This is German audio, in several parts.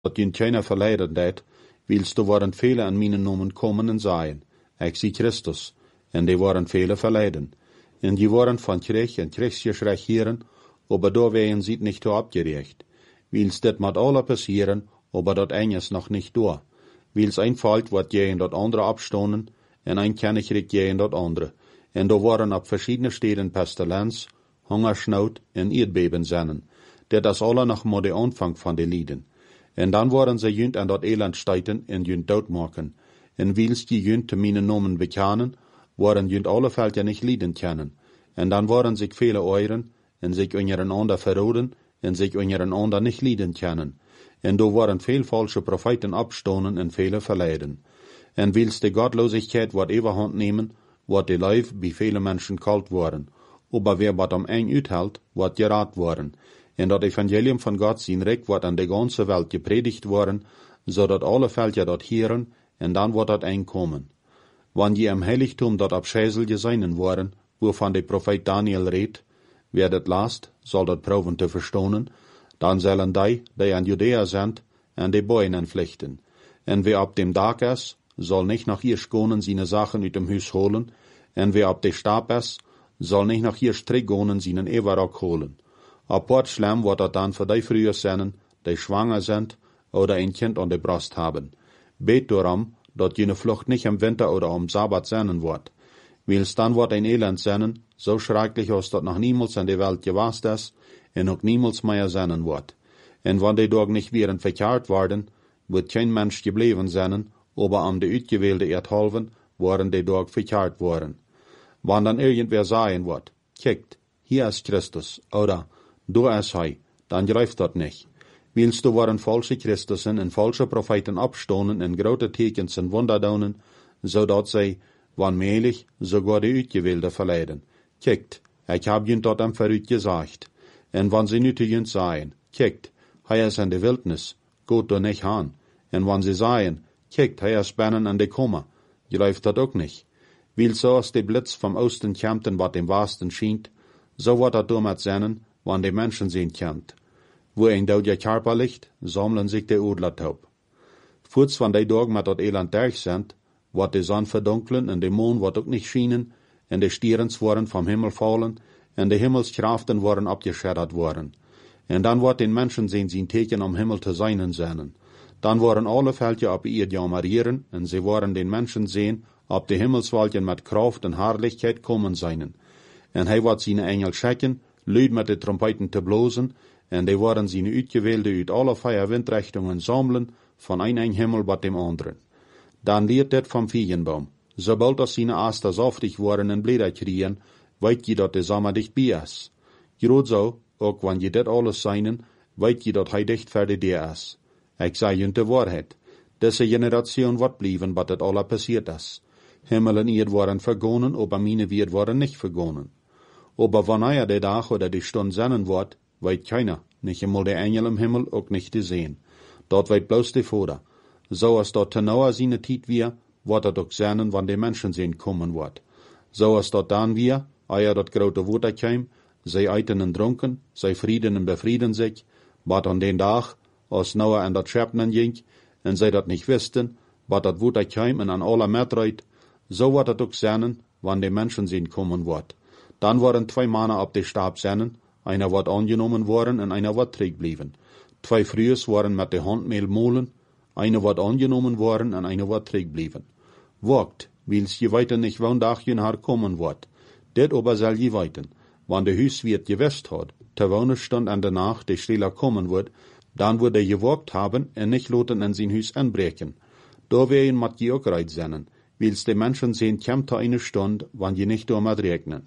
dat jün keiner verleiden deed, wils er waren vele aan mijn nomen komen en zeien, ik zie Christus, en die waren vele verleiden. En die waren van Krieg en Kriegsgeschrecht heren, aber da wären sie nicht so abgerecht. Wils dit mat alle passieren, aber dat eines noch nicht da. Wils ein Volk wird je in dat andere abstonen, en ein Königreich je in dat andere. En da waren op verschiedene steden Pestilenz, Hungersnood en Erdbeben zennen. Dit is alle nog maar de aanvang van de lieden. En dan waren ze junt aan dat elend stijten en junt doodmaken. En wils die junt te mijn nomen bekanen, waren junt alle velden niet lieden kennen. En dan waren zich vele euren, en zich ondereinander verroden, en zich ondereinander niet lieden kennen. En do waren veel falsche profeten abstonen en vele verleiden. En wils de Gottlosigkeit wat overhand nemen, wordt de lijf bij vele mensen kalt worden. Aber wer wat om eng uithält, wordt geraad worden. En dat Evangelium van God zijn Recht wordt aan de ganze Welt gepredigt worden, zodat alle Völker dat hören, en dan wordt dat eng komen. Wanneer je im Heiligtum dat abscheißel geseinen worden, wovon de Prophet Daniel redt, wer dat last, zal dat proeven te verstonen, dan zullen die aan Judäa sind, en de Beunen vlechten. En wer op dem Dag is, zal nicht nach ihr schonen seine Sachen uit dem Huis holen, en wer op de Stab is, zal nicht nach ihr Strickgonen seinen Everrock holen. Apart schlimm wordt dat dan voor die früher zijn, die schwanger sind, oder ein Kind an der Brust haben. Bet darum, dat jene Flucht nicht im Winter oder am Sabbat sein wird. Wils dann wird ein Elend sein, so schrecklich als dat noch niemals in der Welt gewast ist, en auch niemals mehr sein wird. En wann die dort nicht wären verkehrt worden, wird kein Mensch geblieben sein, aber am de uitgewählte Erdhalven waren die dort verkehrt worden. Wann dann irgendwer sagen wird, kijkt, hier ist Christus, oder da ist hij, dann greift dat nicht. Wils du waren falsche Christussen en falsche Propheten abstonen en grote tekens en wunderdonen, zodat zij, wanneerlich, sogar de uitgewählte verleiden. Kijkt, ik heb junt dat hem vooruit gezegd. En wann sie nu te junt zeggen, kijkt, hij is in de wildnis, goed door nicht aan. En wann sie sagen, kijkt, hij is binnen an de Kommer, greift dat ook nicht. Wils so als de Blitz vom Osten kämpten, wat dem Westen schient, so wird dat door met zennen, wann de Menschen sehen kennt. Wo ein dodger Körper liegt, sammeln sich de Udler taub. Kurz wann die Dorg mit dat Elend durch sind, wird die Sonne verdunklen en de Mond wird auch nicht schienen, en de Stierens worden vom Himmel fallen, en de Himmelskraften worden abgeschreddert worden. En dan wird den Menschen sehen sein Teken am Himmel te seinen sennen. Dan worden alle Völker op ihr jamarieren, en sie worden den Menschen sehen, ob de Himmelswolken mit Kraft en Herrlichkeit kommen seinen. En hij wird seine Engel schicken, luid met de trompeten te blozen, en die worden seine uitgewählte uit alle vier Windrichtungen sammeln, von ein Himmel bat dem anderen. Dan leert dit vom Feigenbaum. Sobald das seine Aster saftig worden en Blätter kriegen, weet je dat de Sommer dicht bij is. Groot zo, ook wanneer je dit alles seinen, weet je dat hij dicht verder der is. Ik zei je de waarheid. Deze Generation wordt blijven, wat het alle passiert is. Himmel en Erd worden vergonnen, aber meine Wert worden nicht vergonnen. Aber wanneer der Tag oder die Stunde sein wird, weet keiner, nicht einmal der Engel im Himmel, auch nicht zu sehen. Dort weet bloß die Vater. So als dort tenauer seine Tiet wir, wird er auch sein, wann die Menschen sehen kommen wird. So als dort dann wir, eier dort grote Wutter käm, sei eiten und drunken, sei Frieden und befrieden sich, wat an den Tag, als Noah an dat Schöpfen ging, en sei dat nicht wisten, wat dat Wutter käm en an aller Metreit, so wird er auch sein, wann die Menschen sehen kommen wird. Dann waren zwei Männer ab de Stab sennen, einer wird angenommen worden en einer wird zurückblieben. Zwei Frühes waren mit de Handmehl molen, einer wird angenommen worden en einer wird zurückblieben. Wagt, wils je weiter nicht wann Tag je haar kommen wird. Dit aber soll je weiten. Wann de Huiswirt gewusst hat, ter wonen stund an der Nacht de Stehler kommen wird, dann wird er gewagt haben en nicht loten en sein Huis anbreken. Da wären mat je auch reit sennen, wils de Menschen sehen kämte eine Stund, wann je nicht damit regnen.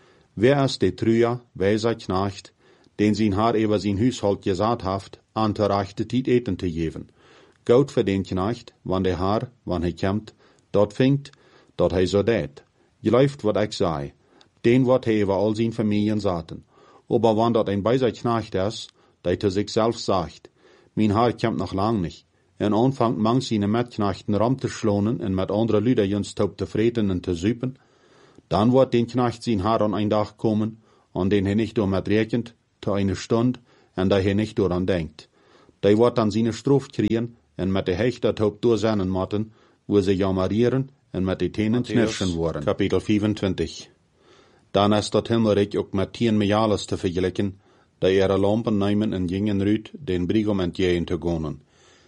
Wer ist der Trüer, weiser Knecht, den sein Haar über sein Haushalt gesagt haft, an der rechte Tiet eten te geben? Gout für den Knecht, wann der Haar, wann er kämmt, dort fingt, dort hij so dät. Geläuft wat ich sei, den wat hij über all sein Familien saten. Aber wann dort ein weiser Knecht ist, der zu sich selbst sagt, mein Haar kämmt noch lang nicht, en anfangt mang seine Metknechten ram te schlonen en met andere Lüder jens taub te vreten en te süpen, dann wird den Knecht sein Haar an ein Tag kommen, an den er nicht damit rechnet, zu einer Stunde, an der er nicht daran denkt. Die wordt dan zijn straf kriegen en met de hechter hoop doorzennen moeten, wo ze jamarieren en met de tenen knirschen worden. Kapitel 25. Dan is dat himmelrijk ook met 10 Miales te vergelijken, die ihre lampen nemen en gingen uit den Brigom entgegen te gaan.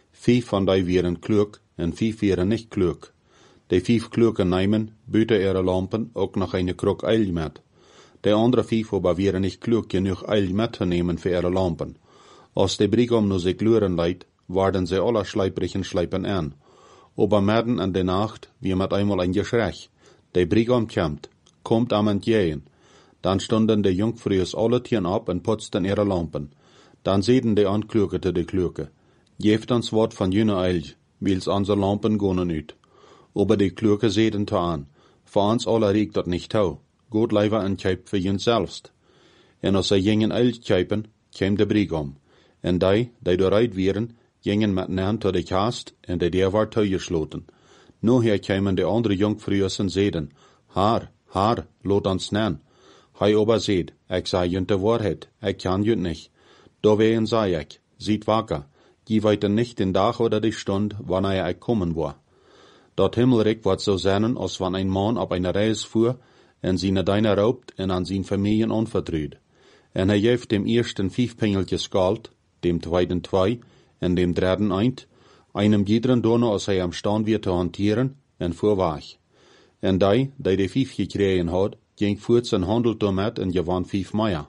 5 van die waren klug en 5 waren niet klug. Die 5 klugen nemen, buiten ihre lampen, ook nog eine kruk eil met. Die andere 5 aber waren nicht klug genug eil mitzunehmen für ihre lampen. Als de Brigom nu sich luren leidt, waren sie alle schleiprigen schleipen an. Aber midden in de Nacht, wie met einmal ein Geschrei. De Brigom kommt am entgegen. Dan stunden de Jungfrühes alle Tieren ab und putzten ihre Lampen. Dan zeiden de Ankluge te de Kluge, geeft ons wat van jene eil, wils onze Lampen gonen uit. Aber de Kluge zeiden te aan, voor ons alle riekt dat nicht tau, goed leiva en kjip voor jens selbst. En als zij gingen eil kjipen, kwam de Brigom. En die doorrijd wieren, gingen met naam tot de kast, en de deur war toegesloten. Nu her kwamen de andere Jungfrühes en zeiden, haar, lot ons naam. Hij aber zeid, ik zei junt de waarheid, ik kan junt nicht. Dowegen zei ik, ziet wakker, je weet nicht den dag oder die stund, wanneer ik kommen war. Dat himmelrijk wordt zo zijn, als wanneer een man op een reis voer, en zijn deine raubt en aan zijn familien onvertrouwt. En hij geeft dem eersten 5 pengeltjes geld, dem tweiten 2 en dem dritten 1, einem jederen donor als hij am stand weer te hanteren, en voorweg. En die de 5 gekregen had, ging voort zijn handel damit en gewann 5 Meier.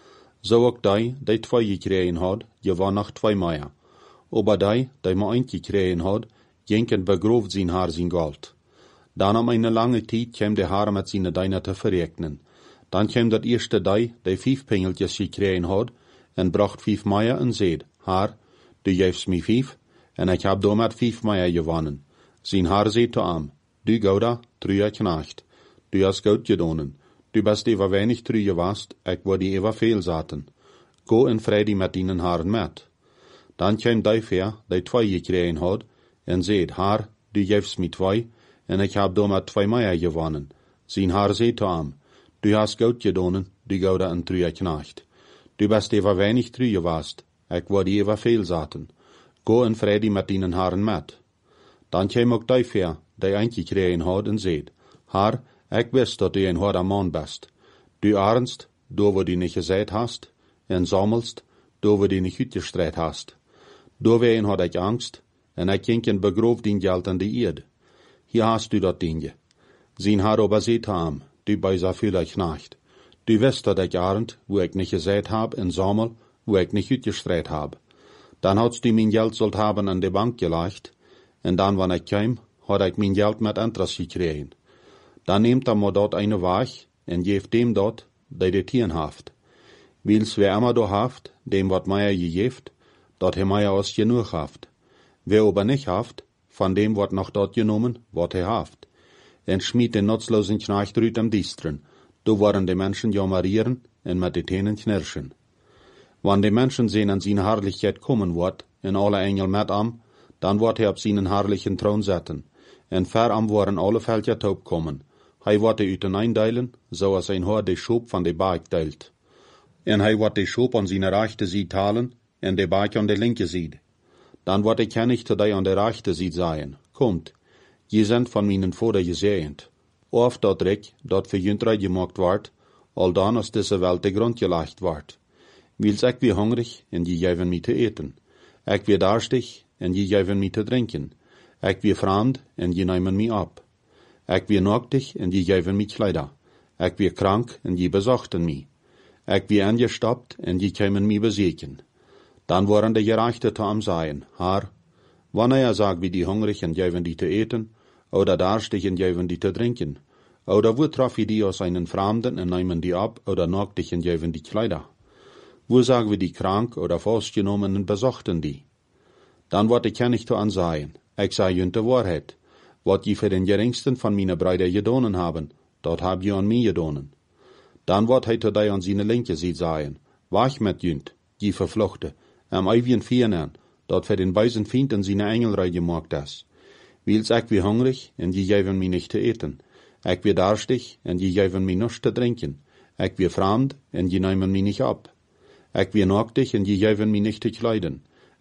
Zo ook die 2 gekregen had, gewann nog 2 Meier. Aber die maar 1 gekregen had, ging en begrooft zijn haar zijn geld. Dan om eine lange tijd kwam de haar met zijn deiner te verrekenen. Dan kwam dat eerste die 5 pengeltjes gekregen had, en bracht 5 Meier en zeid, haar, du geefst mij 5, en ik heb damit 5 Meier gewonnen. Zijn haar zeid te am, du gouda, truier knacht. Du hast gut gedonen. Du bist eva wenig trüge wast, ik word die eva veel zaten. Go en vredi met dienen haren met. Dan kwam die ver, die 2 gekregen had, en zeid, haar, du geefst mij 2, en ik heb damit 2 Meier gewonnen. Zijn haar zeid te am, du hast gut gedonen, du gouda en truier knacht. Du bist eva wenig trüge wast, ik word die eva veel zaten. Go en vredi met dienen haren met. Dan kwam ook die ver, die 1 gekregen had, en zeid, haar, ik wist dat du een harde man bist. Du arnst, do wo du nicht gezeit hast, en sammelst, do wo du nicht uitgestreit hast. Doorwegen had ik angst, en ik ging en begroof din geld in de eerd. Hier hast du dat dingje. Zijn haar aber zeet ham, du bijza viel knacht. Du wist dat ik arnd, wo ik nicht gezeit hab, en sammel, wo ik nicht uitgestreit hab. Dan hadst du mijn geld zult haben an de bank gelegt, en dan wanneer ik kwam, had ik mijn geld met interest gekregen. Dan neemt er maar dat eine weg, en geeft dem dat, die de tieren haft. Wils wer immer do haft, dem wat Meier gegeeft, dat he Meier aus genug haft. Wer aber nicht haft, van dem wordt noch dort genomen, wat he haft. En schmied den nutzlosen Knecht uit am Distren, do waren de Menschen jamarieren en met de tenen knirschen. Wann de Menschen sehen an zijn Herrlichkeit kommen wordt, en alle Engel met am, dan wordt hij op zijn herrlichen Thron zetten, en ver am worden alle Völker taub kommen. Hij wordt de uit eindeilen, zoals een hoor de schoop van de baak deilt. En hij wordt de schoop aan zijn rechte zied talen, en de baak aan de linke zied. Dan wordt de kennig te die aan de rechte zied zijn. Komt, je zijn van mijn vader gezegend. Of dat rijk, dat voor juntrij gemaakt wordt, al dan als deze welt de grond gelegd wordt. Wils ik weer hongrig, en je geven mij te eten. Ik weer darstig, en je geven mij te drinken. Ik weer vreemd, en je nemen mij op. Ik weer naaktig, en je geven mij kleider. Ik weer krank, en je bezochten mij. Ik weer angestappt, en je kwamen mij bezieken. Dan waren de gerechte te am zijn, haar, wanneer zag wie die hongrig en geven die te eten, oder darstig en geven die te drinken, oder wo traf je die aus einen Fremden en nemen die ab, oder naaktig en geven die kleider. Wo sagen wir die krank oder festgenommen en bezochten die? Dan wordt ik kennig te aanzaaien, ik zei junt de waarheid. Wat je voor den geringsten van mijn Brüder gedonen haben, dat heb je aan mij gedonen. Dan wordt hij te die aan zijn linke ziet zeggen, wacht met junt, je vervluchte, am ewigen Viernen, dat voor den bösen Feind in zijn Engelrei gemaakt is. Wils ik weer hungrig, en je geven mij niet te eten. Ik weer darstig, en je geven mij nichts te drinken. Ik weer vreemd, en je nemen mij niet op. Ik weer naaktig, en je geven mij niet te kleiden.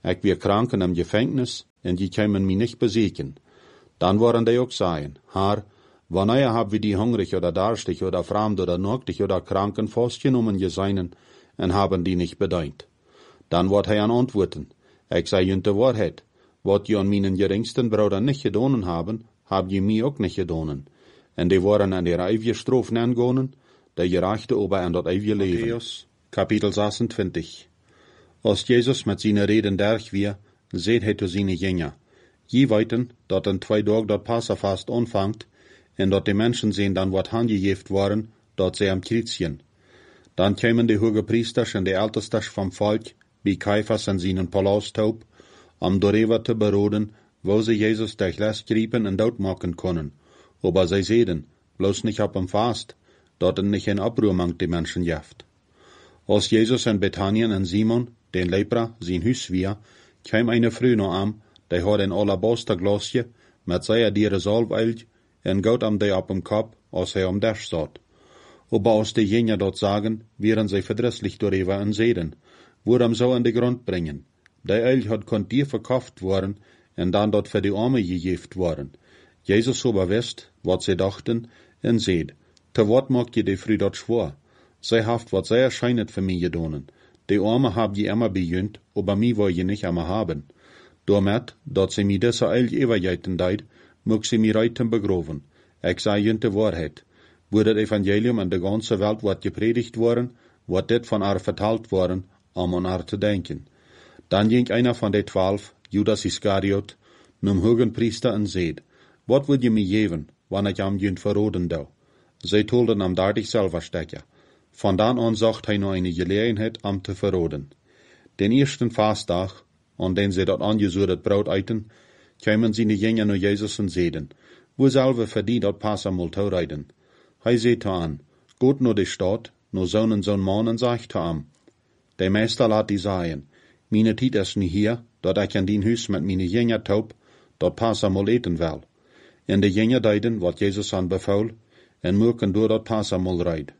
Ik weer kranken im Gefängnis, en die kämen mich nicht besiegen. Dann waren die auch sagen, Herr, wanneer hab wir die hungrig oder darstig oder fremd oder nöchtig oder kranken festgenommen geseinen, en haben die nicht bedient. Dann wird hij antworten, ik sei jünt de Wahrheit, wat je an meinen geringsten Bruder nicht gedonen haben, hab je mir auch nicht gedonen. En die waren an der ewige Strafe angegangen, der gerechte aber an dat ewige Leben. Matthäus, Kapitel 26. Als Jesus met zijn reden derg weer, seht hij zu seine Jünger. Je weiten, dat in 2 Tagen dat Passafast anfangt, en dat die Menschen sehen dan wat handgejeft waren, dat sie am Kreuzchen. Dan kämen die Hogepriesters en die Ältestes vom Volk, wie Kaiphas en seinen Palasthoop, om darüber te beroden, wo sie Jesus durch Last griepen en dood maken können. Aber sie sehen, bloß nicht ab dem Fast, dat nicht in Abruhr mangt die Menschen jaft. Als Jesus in Bethanien en Simon, den Lepra, sein Hus wir, kam eine Frau noch an, die had ein Alabasterglasje, met sehr diere Salbeilj, en gout am die ab dem Kopf, als hij am Dash zat. Aber als die Jünger dort sagen, wären sie verdrisslich darüber en seden, worum so an die Grund bringen. Der Eil hat kon dir verkauft worden, en dann dort für die Arme gegeft worden. Jesus aber wisst, wat sie dachten, en seht, te wat mag je die Frau dort schwor? Sie haft wat sehr scheinet für mich gedonen. Die Arme hab je immer bejönt, aber mi woll je nicht immer haben. Damit, dat sie mi diese Eil ewerjeiten deit, mag sie mi reiten begroven. Ich sei jünt de Wahrheit. Wo das Evangelium in der ganzen Welt wird gepredigt worden, wird dit von haar vertalt worden, an haar te denken. Dann ging einer von den 12, Judas Iskariot, num Hogenpriester en seed, wat wil je me geven, wanneer ik am jünt verroden dou? Zij tolden am daartig selber stecken. Von dann an zocht hij noch eine Gelegenheit, am te verroden. Den ersten Fastdag, an den sie dat angesudet Brot eiten, kämen sie die Jünger nur Jesus en seden, wo selber für die dat Passamol reiden. Hij seht an, geht nur die Stadt, nur zo'n Mann en sagt am. Der Meister laat die sagen, meine Tiet is nie hier, dat ik in dien huis met meine Jünger taub, dat Passamol eten wel. En de Jünger deiden, wat Jesus aan befaul, en moeken door dat Passamol reid.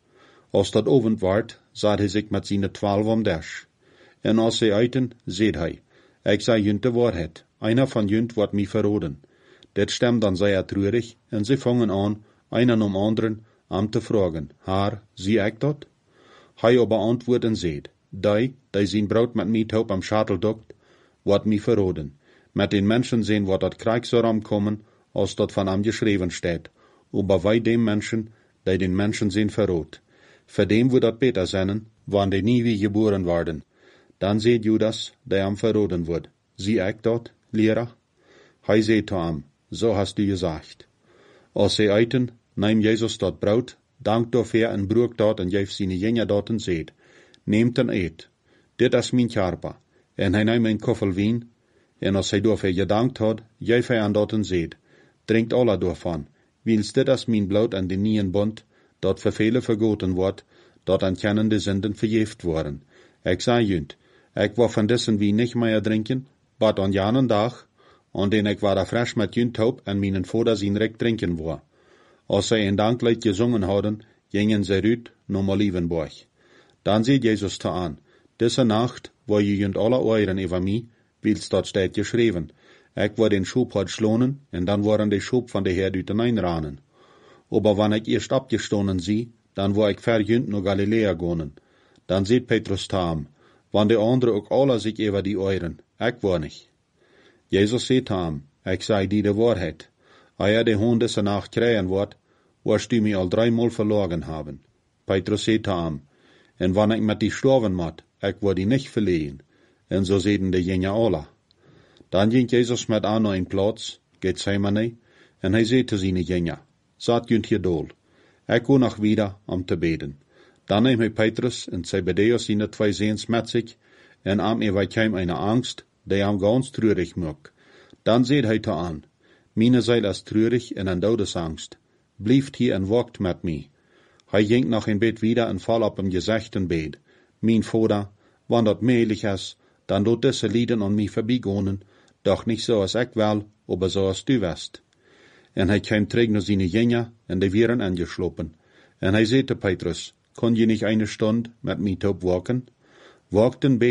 Als dat ovend waard, zat hij zich met zijn 12 om Dash. En als zij eiten, zeed hij, ik zei jünt de Waarheid, einer van jünt wordt mij verroden. Dit stemt dan sehr treurig, en sie fangen an, einer um anderen, am te fragen, Herr, zie ik dat? Hij aber antwoord en zeed, die zijn Braut met mij taub am Schatel dokt, wordt mij verroden. Met den Menschen sehen, wat dat Krieg so ramkommen, als dat van am geschreven steht. Aber wij dem Menschen, die den Menschen sehen verrot. Für dem wo dat beter sennen, wann die nie wie geboren worden. Dann seht Judas, der am verroden wird. Zie ik dat, Lehrer? Hij seht am, so hast du gesagt. Als sie eiten, neem Jesus dat Braut, dankt dafür en broek dat en geeft seine Jünger dat en seht. Nehmt en eet, dit is mijn Körper. En hij neemt een koffel wien, en als hij dafür gedankt had, geeft hij aan dat en seht. Drinkt alle daarvan, wils dit is mijn bloed en de nieuwen bond, dat voor vele vergoten wordt, dat aan kennende zinden vergeeft worden. Ik zei jünt, ik wil van dessen wien niet meer drinken, bad aan janen dag, aan den ik war frisch met jünt hoop en mijn vader zijn recht drinken wou. Als zij een danklied gezongen hadden, gingen zij uit naar Olivenborg. Dan zei Jesus te aan, diese Nacht wo je jünt alle euren over mij, wils dat staat geschreven. Ik wou den Schub had schlonen, en dan waren die Schub van de Herd uit ranen. Aber wann ich erst abgestoßen sie, dann war ich verjünt nur Galiläa gonen. Dann seht Petrus tam, wann die andere auch alle sich über die euren, ich war nicht. Jesus seht tam, ich sei die Wahrheit. Eer die Hund diese Nacht krähen wird, wirst du mich all 3-mal verloren haben. Petrus seht tam, en wann ich mit die sterben mat, ich war die nicht verlehen. En so sehen die Jünger alle. Dann ging Jesus mit an einen Platz, Gethsemane, en hij seht zu seine Jünger, zat jünt hier dol. Ik go nog wieder om te beden. Dan neemt hij Petrus en Zebedeus seine 2 Seens met zich, en am kwam eine Angst, die am ganz treurig maakt. Dan seht hij te aan, meine Seele is treurig en een Todesangst. Blijft hier en wacht met mij. Hij ging nach in Bett wieder en val op hem gezicht en beet. Mijn Vader, wann dat möglich is, dan doet diese Lieden an mij voorbijgonen, doch nicht so als ik wel, aber so als du west. En hij kwam terug naar zijn Jünger, en die waren angeslopen. En hij zei te Petrus, kon je niet eine Stunde met mij top walken? Walkt en beet,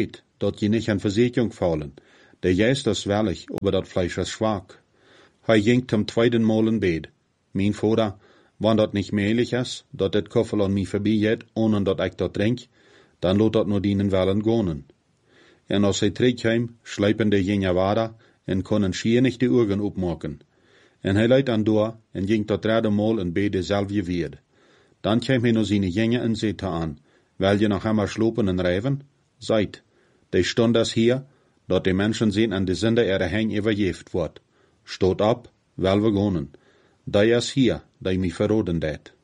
dat je nicht an Versätigung fallen. Der Geist ist willig, aber dat Fleisch ist schwach. Ging zum zweiten Mal in Bett. Mein Vater, wann dat nicht möglich ist, dat dit Koffel an mich vorbeigeht, ohne dat ich dat trink, dann lot dat nur dienen Wellen gonen. En als hij terugkwam, schleipen de Jünger weiter en konden schier nicht die Augen opmaken. En hij leidt aan door en ging dat derde Mal in Bett dezelfde weer. Dan kwam hij naar zijn Jünger en zette aan, wil je nog immer slopen en rijven? Seid, de stond das hier, dat de mensen zien en de Sünde ihre Hänge übergeft wordt. Stot op, wel we gonen. Die is hier, die mich verroden deed.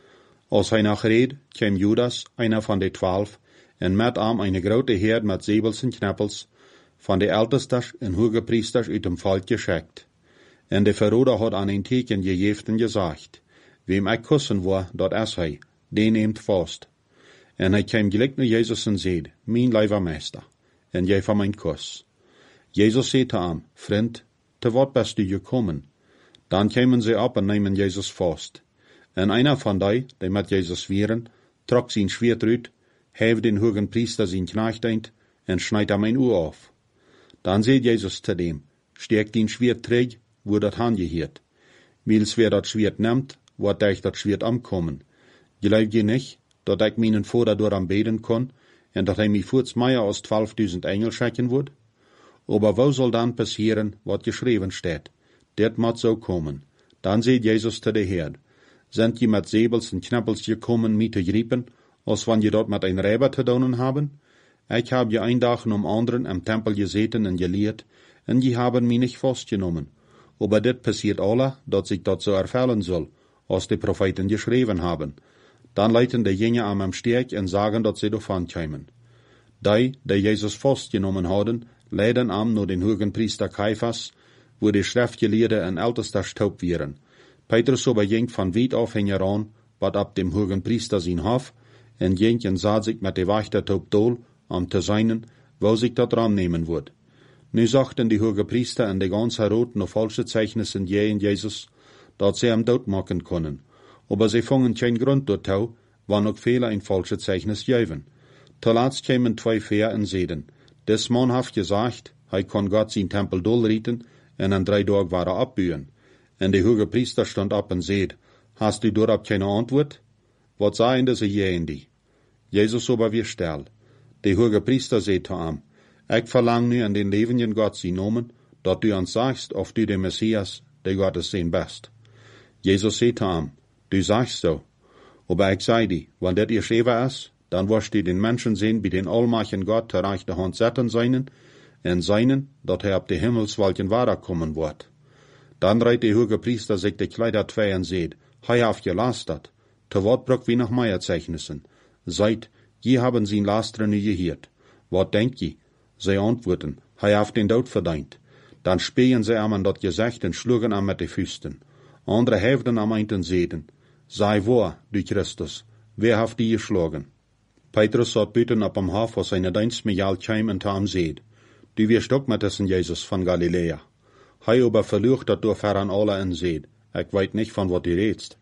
Als hij nog reed, kwam Judas, einer van de 12, en met hem eine grote Herd met Säbels en Knappels, van de Ältesters en Hogepriesters uit dem Volk geschickt. En de Verroder had aan een teken gegeven en gezegd, wem ik kussen wil, dat is hij, den neemt vast. En hij kwam gelijk naar Jezus en zei, mijn lieber Meester, en jij van mijn kus. Jezus zei te hem, vriend, te wat bist du gekommen? Dan kwamen ze op en nemen Jezus vast. En einer van die met Jezus wieren, trok zijn Schwert uit, heeft den hogen Priester zijn Knecht eind, en schneid hem een Ohr af. Dan zei Jezus te dem, steek den Schwert terug, wo dat hangehiert. Wils wer dat Schwert nimmt, wordt ich dat Schwert amkommen. Geloof je nicht, dat ik meinen Vader door am beden kon, en dat hij mij voorts meer als 12.000 Engel schicken wordt? Aber wo soll dan passieren, wat geschreven steht? Dit moet zo komen. Dan zei Jezus te de Herd, sind je met Säbels en Knappels gekommen, mij te griepen, als wann je dat met een Räber te doen haben? Ich hab je een dag om anderen am Tempel gezeten en geleerd, en je haben mij nicht vastgenommen. Aber dit passiert alle, dat sich dat so erfüllen soll, als die Propheten geschreven haben. Dan leiten de Jünger am Steg en sagen, dat sie davon kämen. Die Jezus vastgenommen hadden, leiden am nur den hohen Priester Kaiphas, wo die Schriftgelehrten en Ältester taub wären. Petrus aber ging von weit auf heran, bat ab dem hohen Priester sein Hof, en ging en sah sich mit de Wächter taub dol, am te seinen, wo sich dat Raum nehmen wird. Nu sagten die hoge Priester en de ganze Herod noch falsche Zeichnissen je in Jesus, dat sie am dood machen können. Aber sie fangen kein Grund dazu, wann auch viele ein falsches Zeichnis geben. Zuletzt kämen 2 Fehr en zeiden, des Mann hat gesagt, hij kon Gott sein Tempel dolrieten, en an 3 Tagen war abbühen. En de hoge Priester stand ab en zeid, hast du dorab keine Antwort? Wat sagen diese jenen die? Jesus aber wir still. De hoge Priester zeid zu ihm, ich verlang nu an den levenden Gott sein Namen, dat du uns sagst, of du der Messias, der Gottes sein bist. Jesus zei zu ihm, du sagst so, aber ich sei dir, wann das geschrieben ist, dann wirst du den Menschen sehen, wie den allmächtigen Gott zur rechten Hand setzen seinen, en seinen, dat auf die Himmelswolken kommen wird. Dann reit der hoge Priester sich die Kleider zwei und seht, hij hat gelastert, te wat braucht wie noch mehr Zeichnissen. Seid, je haben sein Laster nu gehört. Wat denkt je? Sie antworten, hij hat den Tod verdient. Dann spähen sie am an dat Gesicht und schlugen am mit de Füßen. Andere heften am einen Seden, sei wahr, du Christus, wer hat die geschlagen? Petrus satt büten ab am Hof, was seine Dienst mir jalt käm und am seed. Du wirst auch mit dessen Jesus von Galiläa. Hij aber verlucht dat door veran alle en seed. Ich weet nicht, von wat du redst.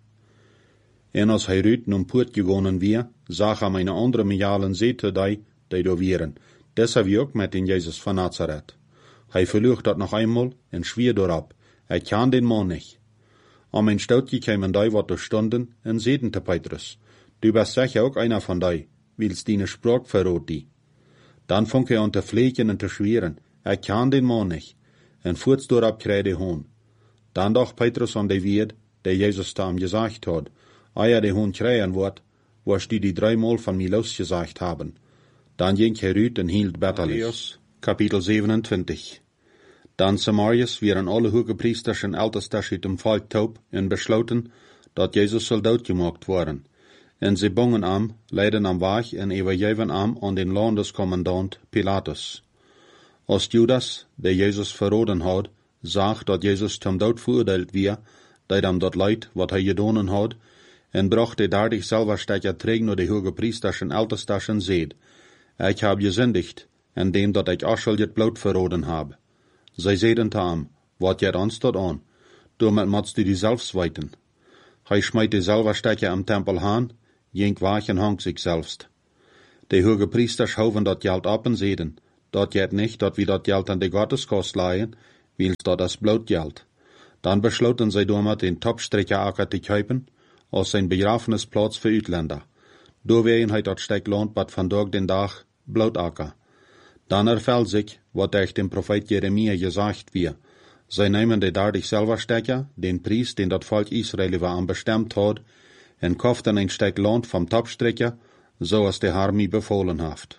En als hij ruit nun Poort gegonnen wir, sag am eine andere Mijalen seete die do wieren. Deshalb wir auch mit den Jesus von Nazareth. Hij verlucht dat noch einmal en schwier dorab. Kan den Mann nicht. Am ein Stoutje kämen die, wat da stunden, en seeten te Petrus. Du bist sicher auch einer von die, wils deine Sprach verrot die. Dann fang an te fleken en te schweren. Kan den Mann nicht. En voorts dorab kreide hoon. Dan dacht Petrus an de Wied, der Jesus da ihm gesagt hat, eer de Hohn kreien wird, wirst du die 3-mal von mir losgesagt haben. Dann ging er uit en hielt betterlich. Kapitel 27. Dan Samarias wären alle hogepriesters en ältesters uit dem Volk taub en besloten, dat Jesus soll doodgemaakt worden. En ze bongen am, leiden am Weg en übergeven am an den Landeskommandant Pilatus. Als Judas, der Jesus verroden had, zag dat Jesus zum Dood verurteilt wie, deed hem dat leid wat hij gedonen had, en bracht de daardig selber stekker terug naar de hoge priesters en ältesters en zeid, ik heb gesündigt, en dem dat ik ascheljet bloot verroden heb. Zij zeiden te hem, wat jet ons dat aan, damit matst du die zelfs weten. Hij smijt de selber stekker am Tempel aan, ging weg en hang zich zelfst. De hoge priesters hoven dat geld op en zeiden, dort jet nicht, dort wie dort Geld an de Gotteskost leihen, wils dort das Blutgeld. Dann besloten sie damit den Topstrecker zu kaufen, als sein Begrafenisplatz für Utländer. Doorwegen hij dort steek lohnt, wat vandaag den Dag Blutacker. Dann erfällt sich, was durch den Prophet Jeremia gesagt wird. Sie nehmen de dardig selber Stecker, den Preis, den dat Volk Israel war bestemmt hat, en kauften ein Stück Land vom Topstrecker, so als der Herr mir befohlen hat.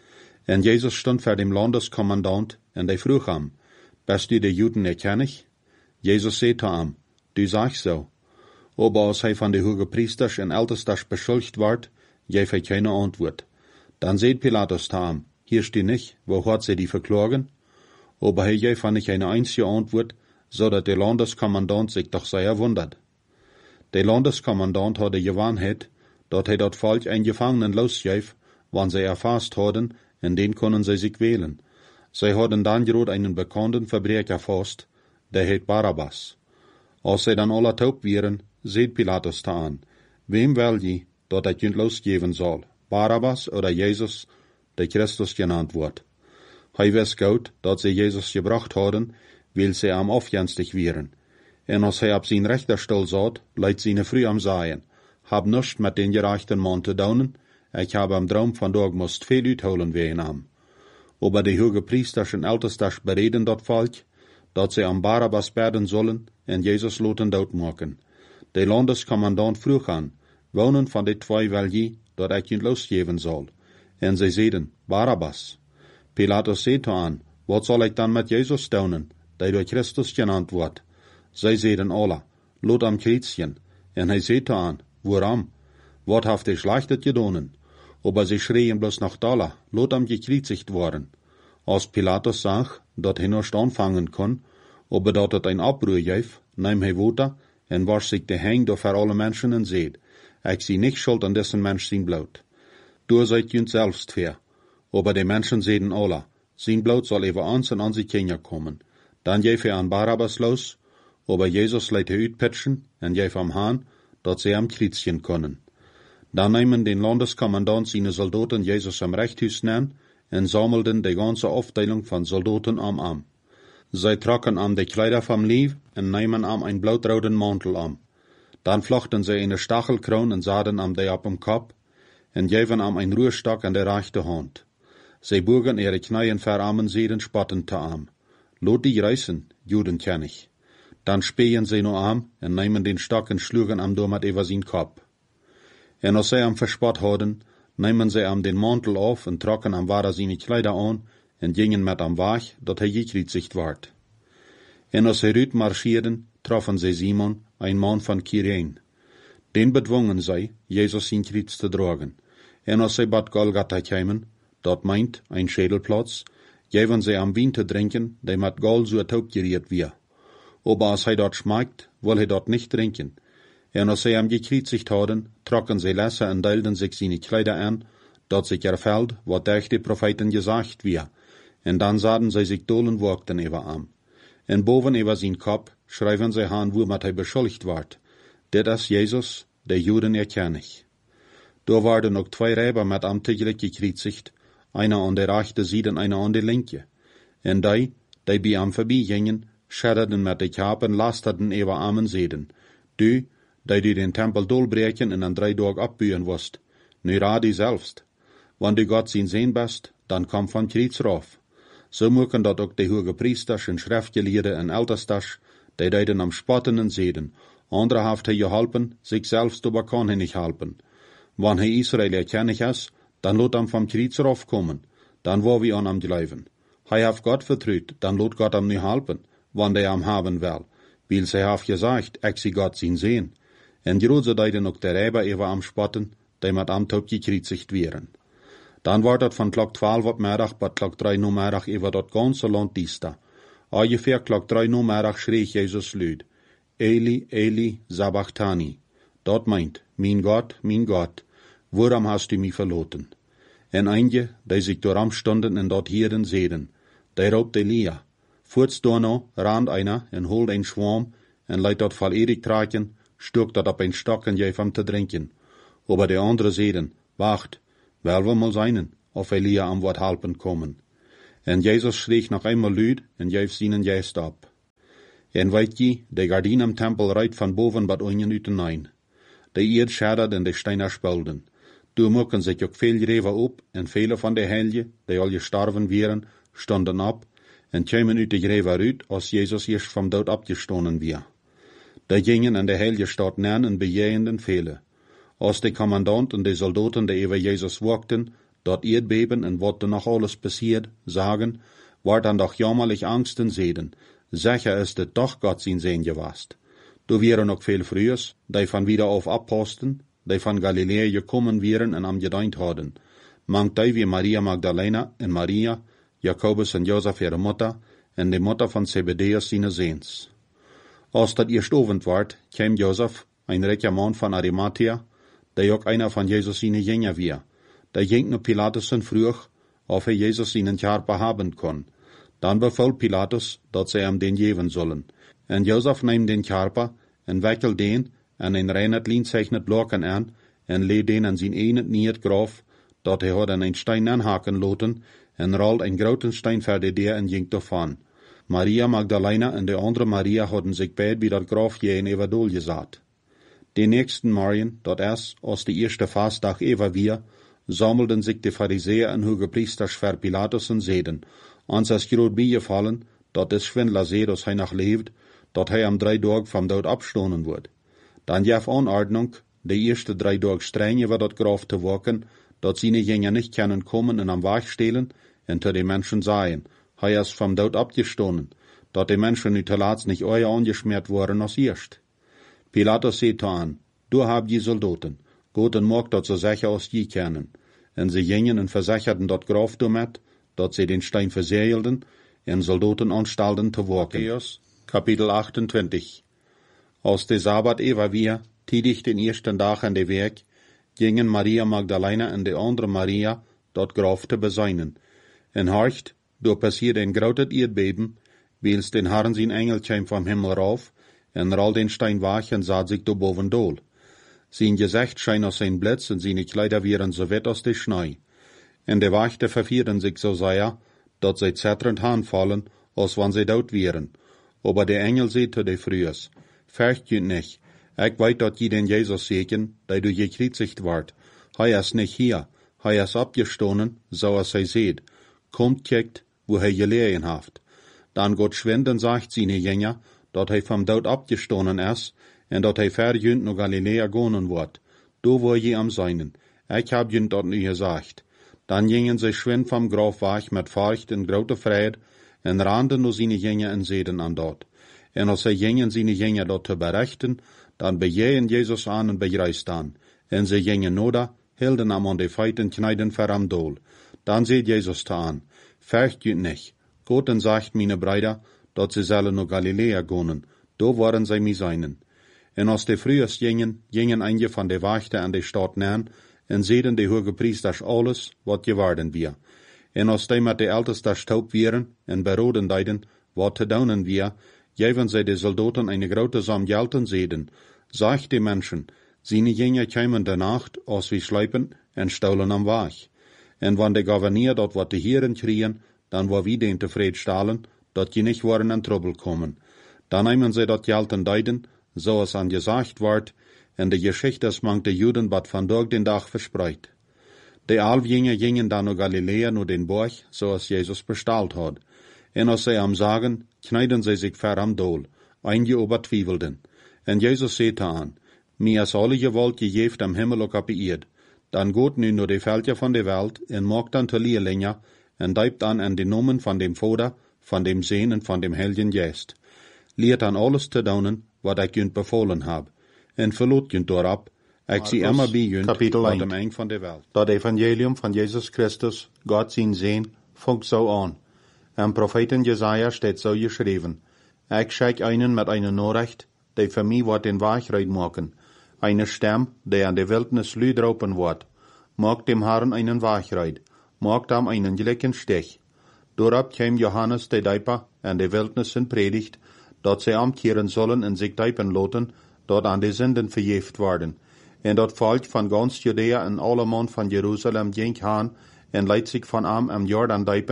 En Jesus stond vor dem Landeskommandant, en der vroeg ham, bist du de Juden erkennig? Jesus zei zu ihm, du sagst so. Aber als hij von de Hogepriesters en Ältesters beschuldigt wordt, geeft hij keine Antwort. Dann seht Pilatus zu ihm, hier steht nicht, wo hat sie die verklagen? Aber hij geeft van nicht eine einzige Antwort, so dat der Landeskommandant sich doch sehr wundert. Der Landeskommandant hatte gewahrheit, dat hij dat Volk ein Gefangenen losgeeft, wann sie erfasst hadden, en den können sie sich wählen. Sie hadden dann gerade einen bekannten Verbrecher fast, der heet Barabbas. Als sie dann alle taub wären, seht Pilatus da an, wem will je, dat ik je losgeven soll, Barabbas oder Jesus, der Christus genannt wordt. Hij wist goed, dat sie Jesus gebracht hadden, weil sie am afjenstig wären. En als hij op zijn rechterstuhl zat, leidt seine früh am Sagen, hab nichts mit den gerechten Mann te doen, ich hab am Traum vandaag moest veel uitholen wegen am. Aber die Hogepriesters en Ältesters bereden dat Volk, dat sie am Barabbas berden sollen en Jesus loten doodmaken. De Landeskommandant vroeg aan, wonen van de twee wil je, dat ik je losgeven zal. En zij zeiden, Barabbas. Pilatus zei to aan, wat zal ik dan met Jezus doen, die door Christus genannt wordt? Zij zeiden alle, lot am Kreuzchen. En hij zei to aan, waarom? Wat heeft hij schlechtet gedaan? Aber sie schreien bloß nach Dollar, lot am gekreuzigt worden. Als Pilatus zag, dat hij nicht anfangen kon, aber dat het ein Abruhr geef, neem hij water en wasch sich de hang door voor alle mensen en zeid, ik zie nicht schuld an dessen Mensch zijn bloot. Du seid junt selbst fair. Aber die Menschen zeiden alle, zijn bloot soll even ans en an sie Kinder kommen. Dann geef hij an Barabbas los, aber Jesus leidt hij uitpitchen en geef am Haan, dat sie am Kreuzchen können. Dann nemen den Landeskommandant seine Soldaten Jesus am Rechthuis nemen en sammelden de ganze Aufteilung von Soldaten am Arm. Zij trokken am de Kleider vom Leib en nemen am ein blautroten Mantel am. Dann flochten sie eine Stachelkroon en zaden am de op dem Kopf en geven am ein Ruhestock an der rechte Hand. Sie bogen ihre Knieën verarmen zeden spottend te am. Lot die reißen, Juden ken ich. Dann spähen sie no am en nemen den Stock en schlugen am door met over zijn Kopf. En als zij am verspot hadden, nemen zij am den Mantel auf en trokken am ware seine Kleider an en gingen met am Weg, dat hij gekreuzigt ward. En als zij uit marschierden, troffen zij Simon, ein Mann von Kyrene. Den bedwongen zij, Jesus zijn Kreuz te dragen. En als zij bad Golgatha kwamen, dat meint ein Schädelplatz, geven zij am Wien te drinken, die met Gold so taub geriert wir. Aber als hij dort schmeckt, will hij dort nicht trinken. En als zij am gekreuzigt hadden, trokken zij lessen en deilden sich seine Kleider an, dat sich erfällt, wat durch die Propheten gesagt wir. En dan zaden zij sich dolen wogten über am. En boven über zijn Kopf schreiben zij aan womet hij beschuldigt ward. Dit is Jezus, de Juden erkennig. Da waren ook twee Räber met am tegelijk gekreuzigt, einer an der rechte Seite en einer an der linke. En die bij am vorbeigingen, schadderden met de Kapen, lasterden über armen zeden. Du den Tempel dolbreken en an 3 Tagen abbuhen wust. Nu raad die selbst. Wann du Gott zien sehen bist, dann komm von Kreuz rauf. So moeken dat ook de Hogepriesters en Schriftgelehrden en Ältesters, die deiden am Spotten en zeden. Andere heeft hij geholpen, sich selbst aber kann hij nicht helpen. Wann hij Israel erkennig is, dann lot am vom Kreuz raufkommen. Dann wo wir an am glauben. Hij heeft Gott vertraut, dann lot Gott am nicht helpen, wann der am haben will. Weil sie heeft gesagt, ik zie Gott zien sehen. En grote deiden ook de Räber even am Spotten, die met am Taub gekreuzigt wären. Dann war dat von klok 12 op middag bis klok 3 no middag over dat ganze land diesta. Ungefähr klok 3 no middag schrie Jesus luid, Eli, Eli, sabachthani. Dat meint, mein Gott, waarom hast du mich verloten? En einige, die sich dooram stonden en dat hieren zeden, die roopt Elia. Voorts daarna rand einer en holt een schwarm en leidt dat val Erik traken, stuk dat op een stok en geef hem te drinken. Aber de andere zeden, wacht, wel we mal seinen, of Elia am Wort helpen kommen. En Jezus schreeg nog eenmaal luid en geef zijn geest op. En weet je, de gardine am tempel rijdt van boven wat onjen uit de een. De eerd schaddert en de steiner spulden. Toen mokken zich ook veel greven op en vele van de helgen, die al gestorven waren, stonden op en kwamen uit de greve uit als Jezus eerst van dood opgestonden weer. De gingen en de helgen stad neer en bejegenden vele. Als de commandant en de soldaten die over Jezus wachten, dat Erdbeben en wat er nog alles passiert, sagen, war dan doch jammerlich Angsten zeden. Sicher ist het doch Gott sein Sehen gewast. Du wären auch viel frühers, die von wieder auf Aposteln, die von Galiläa gekommen wären en am gedient hadden. Mangt die wie Maria Magdalena en Maria, Jakobus en Josef ihre Mutter, en de Mutter von Zebedeus seine Seens. Als dat eerst ovend ward, kwam Josef, ein reicher Mann von Arimathea, der ook einer von Jesus seine Jünger war. Der ging naar Pilatus en vroeg, of hij Jezus seinen Körper haben kon. Dan beval Pilatus, dat zij hem den geven zullen. En Josef neemt den Körper, en wikkelt den, en een reinet lienzeichnet Loken aan, en leed den aan zijn eenet niet graf, dat hij had aan een stein aanhaken loten, en rolt een groten stein verder der en ging davon. Maria Magdalena en de andere Maria hadden zich beid bij dat graf je in Everdol gezet. De nächsten Morgen, dat es, als de eerste Fastdag Eva weer, sammelden zich de Pharisäer en Hogepriesters voor Pilatus en zeiden, ons is groot bijgevallen, dat de Schwindler zeed als hij nog leeft, dat hij am 3 dagen van dood opstonen wordt. Dan gaf Anordnung, de eerste 3 dagen streng over dat graf te waken, dat seine Jünger nicht können kommen en am Weg stelen, en te de Menschen sagen, hij is van dood opgestonen, dat de Menschen nu te laatst nicht euer angeschmiert worden als eerst. Pilatus zei aan, du hab je soldaten, goed en maak dat ze sicher als je kennen. En ze gingen en verzecherden dat graf damit, dat ze den Stein verzegelden, en soldaten anstalten te waken. Matthäus, Kapitel 28. Als de Sabbat Eva weer, tidig den eersten dag aan de week, gingen Maria Magdalena en de andere Maria dat graf te beseinen. En horcht, door passierde een groot Erdbeben, wils den Herrn zijn Engel kwam vom Himmel rauf, en roll den Stein weg en zat zich door boven dool. Zijn gezicht scheen als een blitz en zijn Kleider waren so wet als de Schnee. En de Wachten vervierden sich so sehr, dat zij zitterend aanvallen, als wann zij dood wären. Aber der Engel zei te de Frühers, fürcht je nicht, ik weet dat je den Jesus sehen, die du gekreuzigt ward. Hij is nicht hier, hij is abgestonen, so als hij seht. Kommt kijkt, wo hij gelegen haft. Dan Gott schwinden sagt seine Jünger, dat hij vom dood abgestonen is, en dat hij verjünd naar Galiläa gonen wordt. Du wo je am seinen. Ik hab jünd dat nu gesagt. Dan gingen sie schwind vom Graf weg met Furcht en grote Vrede, en randen nur seine Jünger en zeden an dort. En als zij gingen seine Jünger dort te berichten, dan bejehen Jesus an en begreist an. En sie gingen noda, hielden am an de feiten kneiden ver am Dol. Dan seht Jesus ta an, fürcht jünd nicht. Gott en sagt meine Brüder, dat sie sollen naar Galiläa gonen, do waren zij mi seinen. En als de frühers gingen einige van de Wachten an de Stadt nähen, en zeden de Hogepriesters alles, wat geworden wir. En als die met de Ältester taub wären, en beroden deiden, wat te doen wir, geven zij de Soldaten eine grote Sam Gelten zeden. Sagt de Menschen, seine Jünger kämen de Nacht, als wir schleipen, en staulen am Weg. En wann de Gouverneur dat wat de Heren kriegen, dan war wie den tevreden stalen, dat je nicht waren an Trouble kommen. Dan nehmen sie dat Gelten deiden, so es an gesagt ward, en de Geschichte is mangt de Juden wat vandaag den Dag verspreit. De Alfjünger gingen dan naar Galiläa naar den Borg, zoals Jezus bestalt had. En als zij am sagen, kneiden zij zich ver am Dol, einige ober twievelden. En Jezus zei aan, mir is alle gewalt gegeven am Himmel ook op de eerd. Dan gaat nu naar de veldje van de welt, en maakt dan te leerlinge, en diept dan aan de nomen van dem Vader, van dem Seen en van dem Heiligen Geest. Leert dan alles te doen, wat ik junt bevolen heb. En verloot junt daarop, ik zie immer bij junt, wat dem eng van de welt. Dat evangelium van Jezus Christus, Gott zijn Seen, funkt zo aan. Am Propheten Jesaja steht so geschrieben, ik schijk einen met eine Nachricht, die für mich wat den Weg reid maken. Eine Stem, die an de Wildnis lüd ropen wordt. Maak dem Herrn einen Weg reid. Maak dem einen gelijken Stich. Doorop kwam Johannes de Dijper en de Wildnis in predigt, dat zij omkeren zullen en zich dijpen loten, dat aan de zinden vergeeft worden. En dat volk van ganz Judea en alle man van Jeruzalem ging haan, en leidt zich van am Jordan dijpen,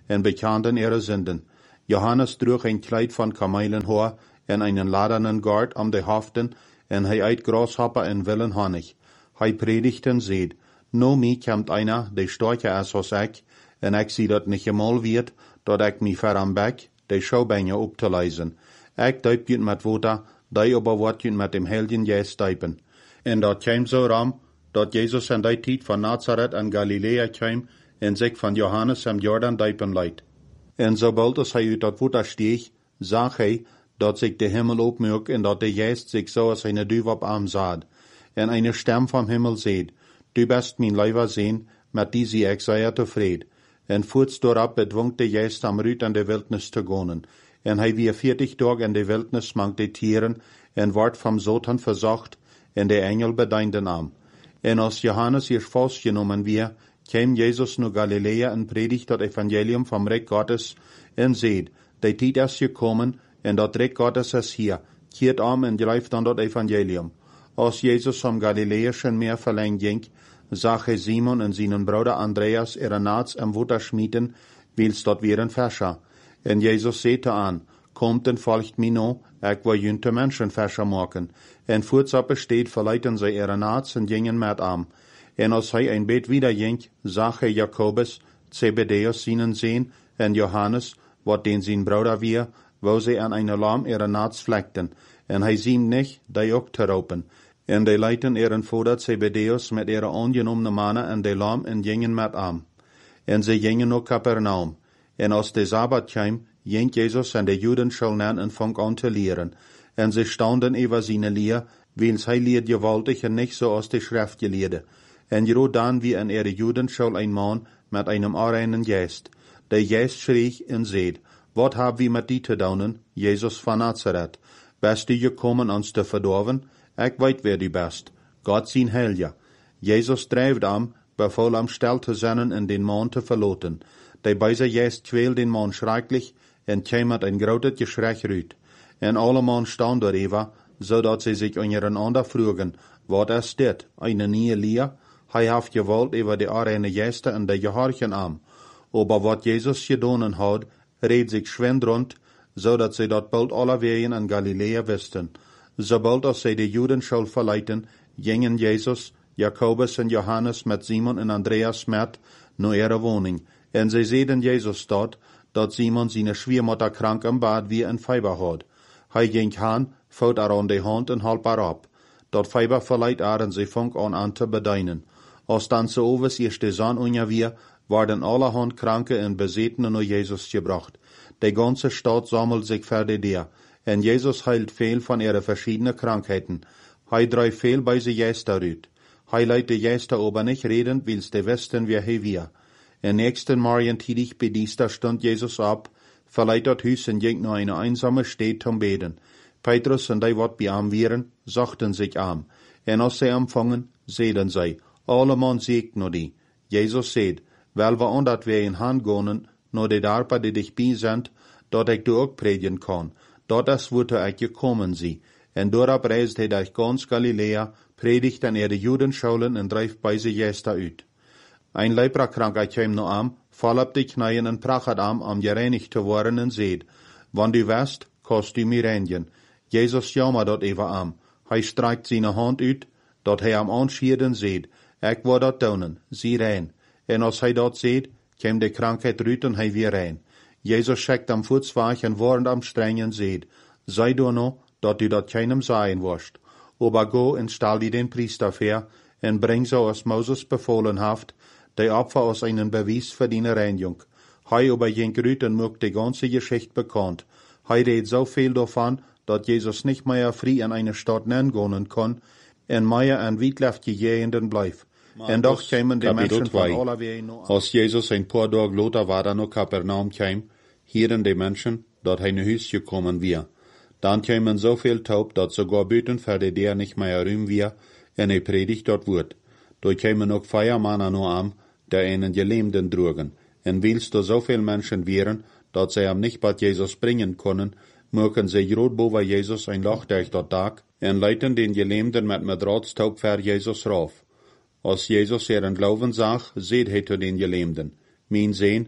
en bekenden ihre Sünden. Johannes droeg een kleid van kamelenhoor en einen ladenen Gurt om de hoofden, en hij eit Grasshopper en willen Honig. Hij predigt en zeid, no mij komt einer, de storcher is als ik, en ik zie dat niet eenmaal wird, dat ik mij ver am bek, de schouwbijnen op te lezen. Ik duip je met water, die aber wordt je met dem Heiligen Geest duipen. En dat kwam zo ram, dat Jezus in die tijd van Nazareth en Galilea kwam, en zich van Johannes am Jordan duipen leidt. En sobald als hij uit dat water steeg, zag hij, dat zich de Himmel opmürk en dat de Geest zich zo als een duif op arm zat. En eine stem vom Himmel zeid, du bist mijn lieber Sehn, met die zie ik zeer tevreden. En voorts doorop bedwong de Geest am Rüt in de wildnis te gonen. En hij wie 40 Tage in de wildnis mang de Tieren, en wordt vom Satan verzocht, en de Engel bedeinden am. En als Johannes hier vastgenomen weer, kwam Jezus naar Galilea en predigt dat Evangelium vom Reich Gottes, en zeid, de tijd is gekomen, en dat Reich Gottes is hier, keert om en grijft dan dat Evangelium. Als Jezus am Galiläischen Meer verlang ging, zag hij Simon en zijn broeder Andreas ihre naats am Water schmieden, wils dort wären Fischer. En Jezus zei aan, komt en volgt mij no, ik wil junte Menschen Fischer maken. En voorts op besteed verleiten zij ihre naats en gingen met am. En als hij een beet wieder ging, zag hij Jakobus, Zebedeus zijn Sehn, en Johannes, wat den zijn broeder weer, wo zij aan eine Lam ihre naats vlekten. En hij zien niet, die ook te roepen. En die leiten ihren vader Zebedeus met ihre ongenommene mannen en de lam en gingen met am. En ze gingen naar Capernaum. En als de Sabbat kwam, ging Jezus en de Juden schulden en vong aan te leren. En ze staunden over zijn leer, wils hij leert gewaltig en niet zoals de Schriftgeleerde. En jero dan wie in ihre Juden schul ein man met einem onreinen Geist. De Geist schrie en zeid, wat hab wie met die te doen, Jezus van Nazareth? Bist du gekommen ons te verdorven? Ik weet wer du bist. Gott zijn Helja. Jezus drijft am, beval am stil te zijn en den man te verloten. De bijze Geest kweel den man schrecklich en kwam met een groot geschrei uit. En alle man staan daarover, zodat ze zich ondereinander vroegen, wat is dit, eine nieuwe leer? Hij heeft gewalt over de arene Geesten en de gehorchen am. Aber wat Jezus gedaan had, reed zich schwind rond, zodat ze dat bald alle wegen in Galilea wisten. Sobald als zij de Juden schuld verleiten, gingen Jezus, Jakobus en Johannes met Simon en Andreas met naar ihre woning. En zij zeiden Jezus dat Simon zijn schwiermutter krank im bad wie een Fieber had. Hij ging aan, vout haar aan de hand en halp haar op. Dat Fieber verleiht haar en zij vong aan te bedeinen. Als dan zo overs eerste zon ongeveer, werden allerhand Kranke en Bezetenen naar Jezus gebracht. De ganze Stadt sammelt sich verder der. En Jezus heilt veel van ihre verschiedene Krankheiten. Hij drijft veel bij ze Geister uit. Hij leidt de Geister aber nicht reden, wils de wisten wer hij wir. En nächsten Morgen tidig bediester stund Jezus op, verleiht dat huis en ging naar eine einsame Stadt zum Beten. Petrus en die wat bij am wieren, zochten sich am. En als zij empfangen, zeiden zij, alle man zegt naar die. Jezus zeid, wel we omdat wij in hand gonen, naar de darpa die dich bij zijn, dat ik du ook predigen kan. Dat is wote ik gekommen zie. En doorop reist hij durch ganz Galilea, predigt en de Juden schulen en drijft bij ze Geister uit. Ein Leprakranker kwam nu am, val op de knieën en prachet am, om gereinigd te worden en zeid, wann du west, kost du mir reinigen. Jezus jammer dat even am. Hij streikt zijn hand uit, dat hij am anschiert en zeid, ik wil dat doen, zie rein. En als hij dat zeid, kwam de krankheid uit en hij weer rein. Jezus schickt am voetswaag en woord am streng en zeid, sei du no, dat du dat keinem sagen wirst. Aber go en stal die den Priester ver, en bring so als Moses befohlen haft, de Opfer als einen Beweis für die Reinigung. Hij aber ging uit en maakt de ganze Geschichte bekannt. Hij redt so viel davon, dat Jesus nicht mehr frei in eine Stadt nennen kann, en mehr in witläufige Gegenden bleibt. En doch kämen die Menschen von aller Wegen noch an. Als Jesus ein paar Tage later war nach Kapernaum kam, hieren die Menschen, dat hij naar huis gekommen wir. Dan kämen so viel taub, dat sogar Büten für die der nicht mehr rühm wir, en hij predigt dat Wort. Da kämen auch Feiermannen nur am, der einen Gelähmten drogen. En willst du so viel Menschen wären, dat zij am nicht bald Jesus bringen können, mögen sie rot boven Jesus ein Loch durch dat Tag, en leiten den Gelähmten met Drahtstaub für Jesus rauf. Als Jezus ihren Glauben zag, zeid hij tot den Gelähmten, mijn Sehn,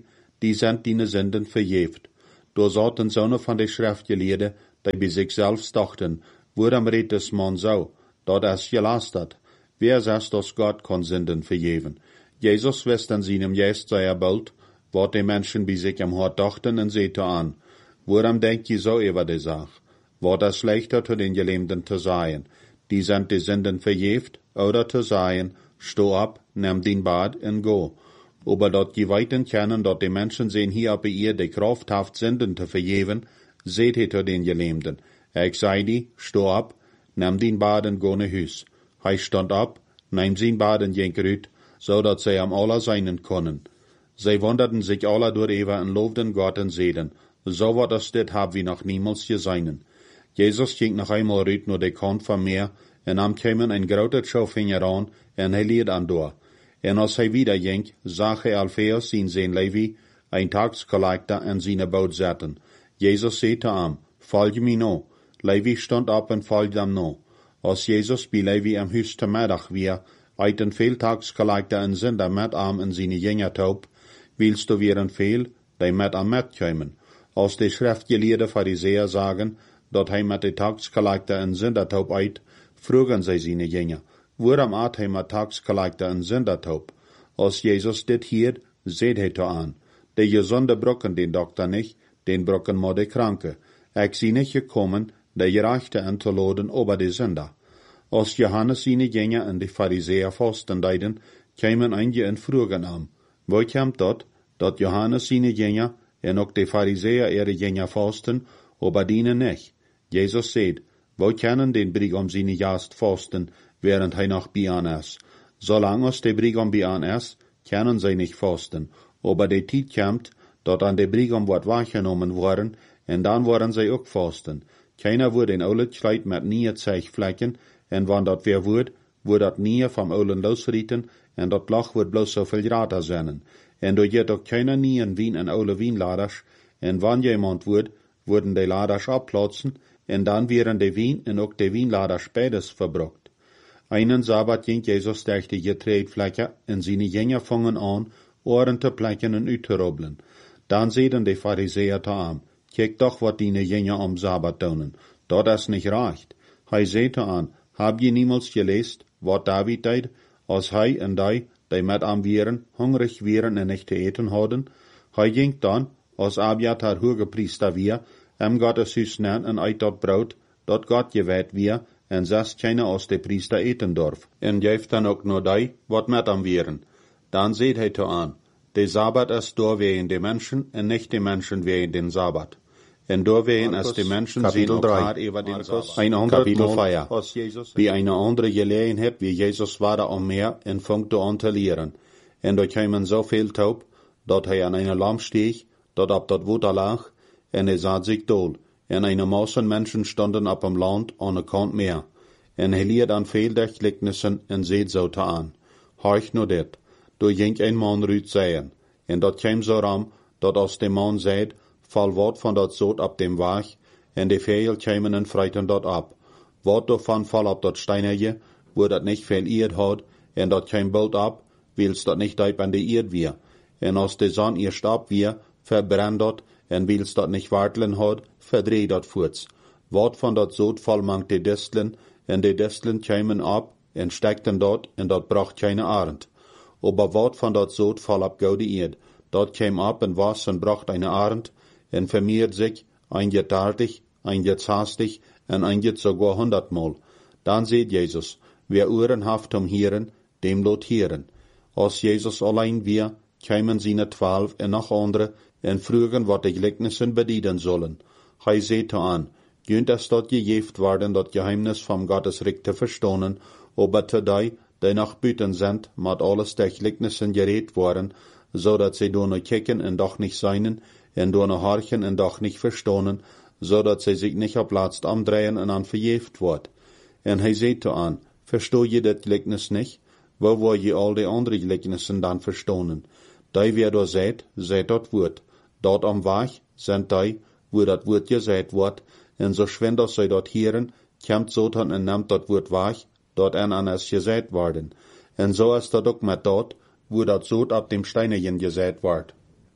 die sind deine Sünden verjeft. Da sollten zonen van de schriftgeleerden, die bij zichzelf dachten, waarom redt des man zo, dat is gelasterd. Wer sagt, dass Gott kann Sünden vergeven? Jesus wist in seinem Geist sehr bald, wat die Menschen bij sich im Hart dachten, und sagte an, waarom denkt je so über die Sache? Wat is schlechter zu den Gelähmten zu sein? Die sind die Sünden verjeft, oder zu sein, steh ab, nimm den Bad und go. Aber dort die Weiten kennen, dort die Menschen sehen hier auf ihr die Kraft haft Sünden zu vergeben, seht ihr zu den Gelähmten. Ich sei die, steh ab, nimm den Bad und go nach Hus. Hij stand ab, nahm sein Bad und ging rüt, so dat sie am aller seinen können. Sie wunderten sich alle darüber und lobten Gott und seden, so wat als dit hab wie noch niemals gesehen. Jesus ging noch einmal rüt nur de Kant vom Meer, und am kämen ein groter Schaufinger an, und hij lied an door. En als hij wieder ging, zag hij Alpheus zijn Levi, ein Taxkollektor, in seine Boot zetten. Jesus sagte am, folge mir no. Levi stond op en volgde hem no. Als Jezus bij Levi am Huis te middag weer, uit een veel taxkollektor en zinder met am in zijn jünger taub, willst du weer een veel, die met am met komen. Als de schriftgeleerde Pharisäer sagen, dat hij met de taxkollektor en zinder taub uit, vroegen zij zijn jünger, waarom at hij met taxkollektor en zinder taub? Als Jezus dit hier, zeed hij to aan, de gezonde brokken den dokter niet, den brokken maar de kranke. Ik zie niet gekomen, de gerechte en te loden over de zinder. Als Johannes seine Jünger en de Pharisäer fasten deiden, kämen einige en vroegen am, wo komt dat Johannes seine Jünger en ook de Pharisäer ihre Jünger fasten, aber dienen nicht? Jesus sagt, wo können den Brigam seine Jast fasten, während hij noch bei an ist? Solange als de Brigam bei an ist, können sie nicht fasten, aber de Tijd kommt, dat an de Brigam wordt wahrgenommen worden, en dan worden sie ook fasten. Keiner wordt in oude Kleid met nieuwe Zeichflecken, en wann dat weer wordt dat nieuwe vom oulen losrieten, en dat lach wordt bloos zoveel rater zijn. En door je ook keiner nieuwen wien en oude wienladers, en wann jemand worden de laders abplatzen, en dan wären de wien en ook de wienladers beides verbrucht. Einen Sabbat ging Jesus durch die Getreidfläche, en seine Jünger fangen an, Ohren te plekken en uit te robbelen. Dan zeiden de Pharisäer te am, kijk doch wat die Jünger am Sabbat doen, dat is nicht recht. Hij zei an, hab je niemals geleest, wat David deed, als hij en die met am wieren, hungrig wieren en nicht te eten hadden? Hij ging dan, als Abiathar hogepriester weer, Gottes huis nemen en uit dat brood, dat God gewijd weer, en zelfs keiner als de priester eten dorf. En geeft dan ook nur die, wat met am wieren. Dan zeet hij te aan, de Sabbat is door wegen de mensen, en nicht de mensen wegen den Sabbat. En door wegen is de mensen zien elkaar over den Sabbat. Een ander Mal, als Jezus bij een andere gelegenheid, wie Jezus war am Meer, en fangte an te leren. En daar kwamen zoveel taub, dat hij aan een lam steeg, dat op dat water lag, en hij zat zich dood. En eine Massen Menschen standen op dem Land aan de kant meer. En hij leert aan veel der Gleichnissen en zeet zo te aan. Horch nur dit, door ging een man ruut zeien. En dat kwam zo ram, dat als de man zeid, val wat van dat zoot op dem Weg, en de vegel kwamen en freiten dat op. Wat daarvan val op dat steinerje, wo dat niet veel eerd had, en dat kwam bald op, wils dat niet diep aan de eerd weer. En als de zon eerst op weer, verbrennt dat, en wils dat niet wartelen had, verdreht dat voorts. Wat van dat zoot val mangt de distelen, en de distelen kwamen op, en stekten dat, en dat bracht keine arend. Aber wat van dat zoot val op gouden eerd, dat kwam op en was en bracht eine arend, en vermeert sich, ein geht 30, ein geht 60, en ein geht sogar 100-mal. Dan seht Jesus, wer Ohren haft Hieren, dem lot Hieren. Als Jesus allein wir, kämen seine 12 en noch andere, en frugen, wat de Gleichnissen bedienen sollen. Hij seht an, jönt es dort gejeft worden, dat Geheimnis vom Gottesreich te verstonen, aber te die nach Büten sind, mat alles der Gleichnissen geredet worden, so dat sie nur kicken en doch nicht seinen, en nur horchen en doch nicht verstonen, so dat sie sich nicht auf Platz amdrehen en an verjeft wordt. En hij seht an, verstoh je dat Gleichnis nicht? Wo wo je al die andere Gleichnissen dan verstonen? Die wer da seht dat Wort. Dort am Weg sind die, wo dat Wort gesagt wordt, en so schwend als sie dort hieren, kommt Satan en nimmt dat Wort weg, dort an es gesagt worden. En so ist dat ook met dort, wo dat Sot ab dem Steinerchen gesagt ward.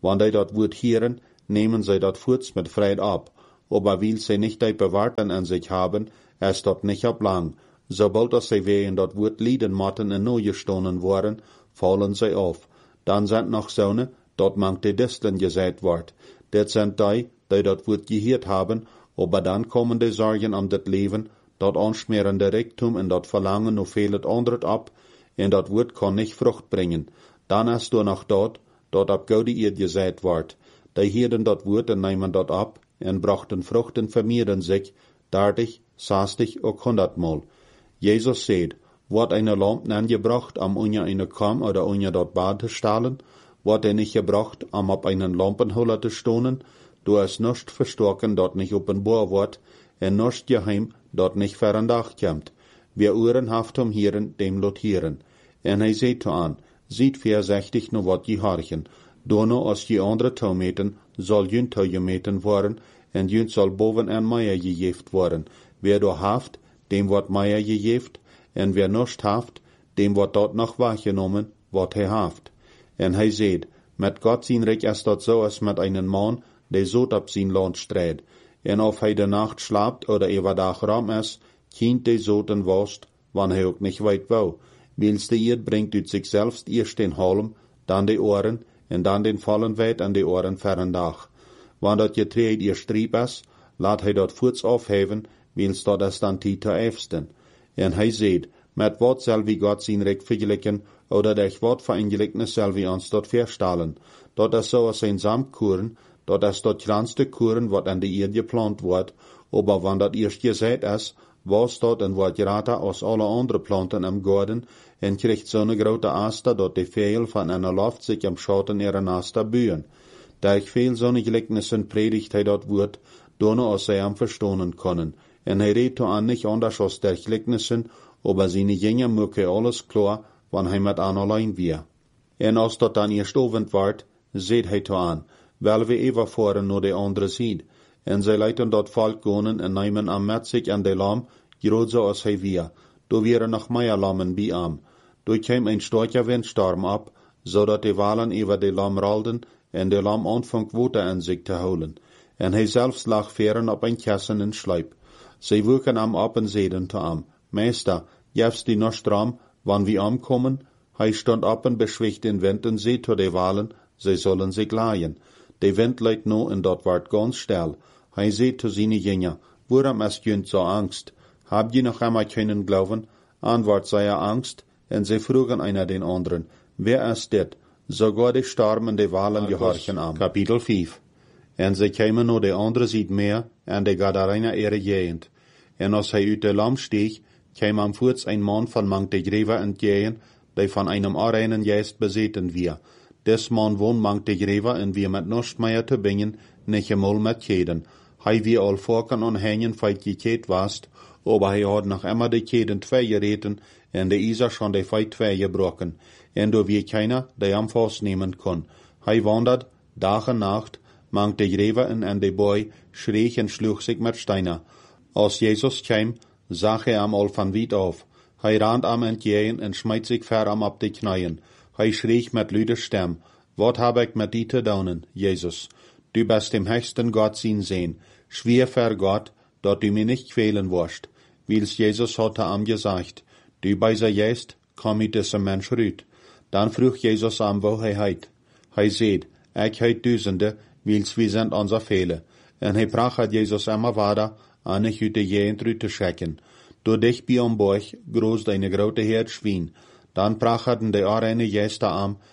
Wann die dat Wort hören, nehmen sie dat Furz mit Freude ab. Aber weil sie nicht die Bewahrten an sich haben, es dort nicht ab lang. Sobald sie wegen dat Wort lieden matten in neue Stunden waren, fallen sie auf. Dann sind noch Sonne, dort mangt die Disteln gesät wort. Det sind die dat Wort gehört haben, aber dann kommen die Sorgen am dat Leben, dat anschmerende Reichtum und dat Verlangen noch vielet anderet ab, und dat Wort kann nicht Frucht bringen. Dann hast du noch dort ab Gode ihr gesät wort. Die hierden dat Wort und nehmen dat ab, und brachten Frucht und vermehren sich, 30, 60 und 100-mal. Jesus sagt, wird eine Lampe angebracht, um unja eine Kam oder unja dort Bad zu stahlen, wird nicht gebracht, um ab einen Lampenholler zu stonen, du es nicht verstocken, dort nicht offenbar wird, en nicht geheim, dort nicht verandach kommt. Wer Ohren haft hieren, dem lot hieren. En hij seht an, sieht 64 no wat je harchen, dono als je andere Taumeten, soll jün gemeten worden, en jün soll boven en Meier gejeft worden. Wer do haft, dem wird Meier gejeft, en wer nicht haft, dem wird dort noch wahrgenommen, wat hij haft. En hij seht, met Gott sein Reich ist dort so als mit einem Mann, der so ab sein Land streit. En of hij de Nacht schlapt oder überdag ram ist, kind de Soten wost, wann hij auch nicht weit wou. Wils de Erd bringt ut sich selbst erst den Halm, dann die Ohren, en dann den vollen weit an die Ohren ferendach. Wann dat Getreid ihr Strieb ist, laat hij dat Furz aufheben, wils dat es dann Tita efsten. En hij seht, met wat soll wie Gott sein Recht verglichen, oder durch wat vereingelegnes soll wie uns dort verstahlen. Dat is so als ein Samtkuren, dat is dat kleinste Kuren, wat an die Erde geplant wordt, aber wann dat erst gesät is, was dort en wordt grater als alle andere Planten im Garten, en kriegt so ne grote Aster, dat die Vögel von einer Luft sich am Schatten ihrer Aster bühen. Durch viel so ne Gleichnissen predigt hij dat Wort, dono als sie am verstonen können. En hij redt an nicht anders als der Gleichnissen, aber seine Jünger möge alles klar, wann hij mit an allein wir. En als dat dann erst Abend ward, seht hij an, weil wir überfahren nur die andere Seite. En zij leiten dort Volk gonen en nehmen am Metzig an de Lamm, groot so als hij wir. Do wären noch mehr Lammen bei am. Do käm ein starker Windsturm ab, so dat die Walen über de Lamm rollten, en de Lamm anfang Water an sich zu holen. En hij selbst lag feren op ein Kessen in Schleip. Sie wuken am ab en zeiden te am, Meister, jefst die noch stram, wann wir ankommen? Hij stond op en beschwicht den Wind en zei zu de Walen, sie sollen sich leihen. De Wind leidt no en dat ward ganz still. Hij zei zu seine Jünger, worum ist jünt so Angst? Habt ihr noch einmal können glauben? Antwort sei Angst, en sie frugen einer den anderen, wer ist dit? Sogar die Stormen de Walen gehorchen am. Kapitel 5. En sie kämen no de andere Seite mehr, en de Gadarener ihre Gegend. En als hij uit de Lamm stieg, käm am Furz ein Mann von mang de Gräber entgegen, der von einem arreinen Geist besäten wir. Des Mann wohnt mang de Gräber, en wir mit nichts mehr zu bringen, nicht einmal mit Käden. Hij wie all Vorken und Hängen feit gekäd wast, aber hij had noch immer de Käden zwei gereten, en de Isa schon de feit zwei gebrochen, en do wie keiner, der am Fass nehmen kon. Hij wandert, Tag und Nacht, mang de Gräber en de Boy, schreeg en schlug sich mit Steiner. Als Jesus käm, sah am all van weit auf. Hij rannt am entgegen en schmeißt sich ver am ab de Knien. Hij schreeg mit lüder Stem, wat hab ich mit die te daunen, Jesus? Du bist dem höchsten Gott sein sehen. Schwer für Gott, dat du mir nicht quälen wirst. Wils Jesus hatte am gesagt, du beiser jest, komm mit diesem Mensch rüt. Dann frug Jesus am, wo heit. Hij seht, ich heit Düsende, wils wir sind unser Fehler. En hij bracht Jesus immer weiter, an ich uit de Gegend rüt te schrecken. Door dich bei am Borch, groß deine grote Herd Schwein. Dann brachten de arene Gäste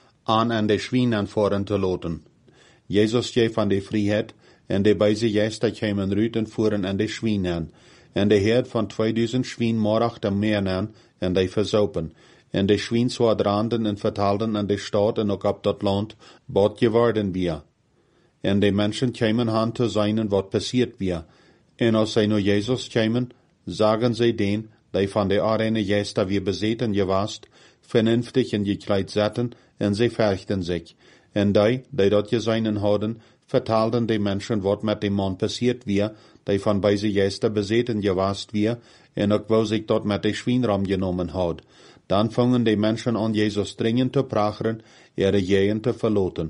an de Schwein anfahren zu loten. Jesus gaf an de Freiheit, en de beise Gäste kämen rüt en fuhren an de Schwein an. En de Herd von 2000 Schwein moracht am Meer an, en de versaupen. En de Schwein zwadranden en vertalden an de Stadt en ook op dat land, bot geworden wir. En de Menschen kämen han zu seinen, wat passiert wir. En als zij nu Jesus kämen, sagen sie den, die von der arene Gäste wir besäten gewast, vernünftig en gekleid zetten, en sie fürchten sich. En die dort geseinen hadden, vertalden die Menschen, wat mit dem Mann passiert wir, die von beise Gäste besäten gewast wir, en ook wo sich dort mit de Schweinram genommen had. Dann fangen die Menschen an, Jesus dringend zu prachern, ihre Gegend zu verloten.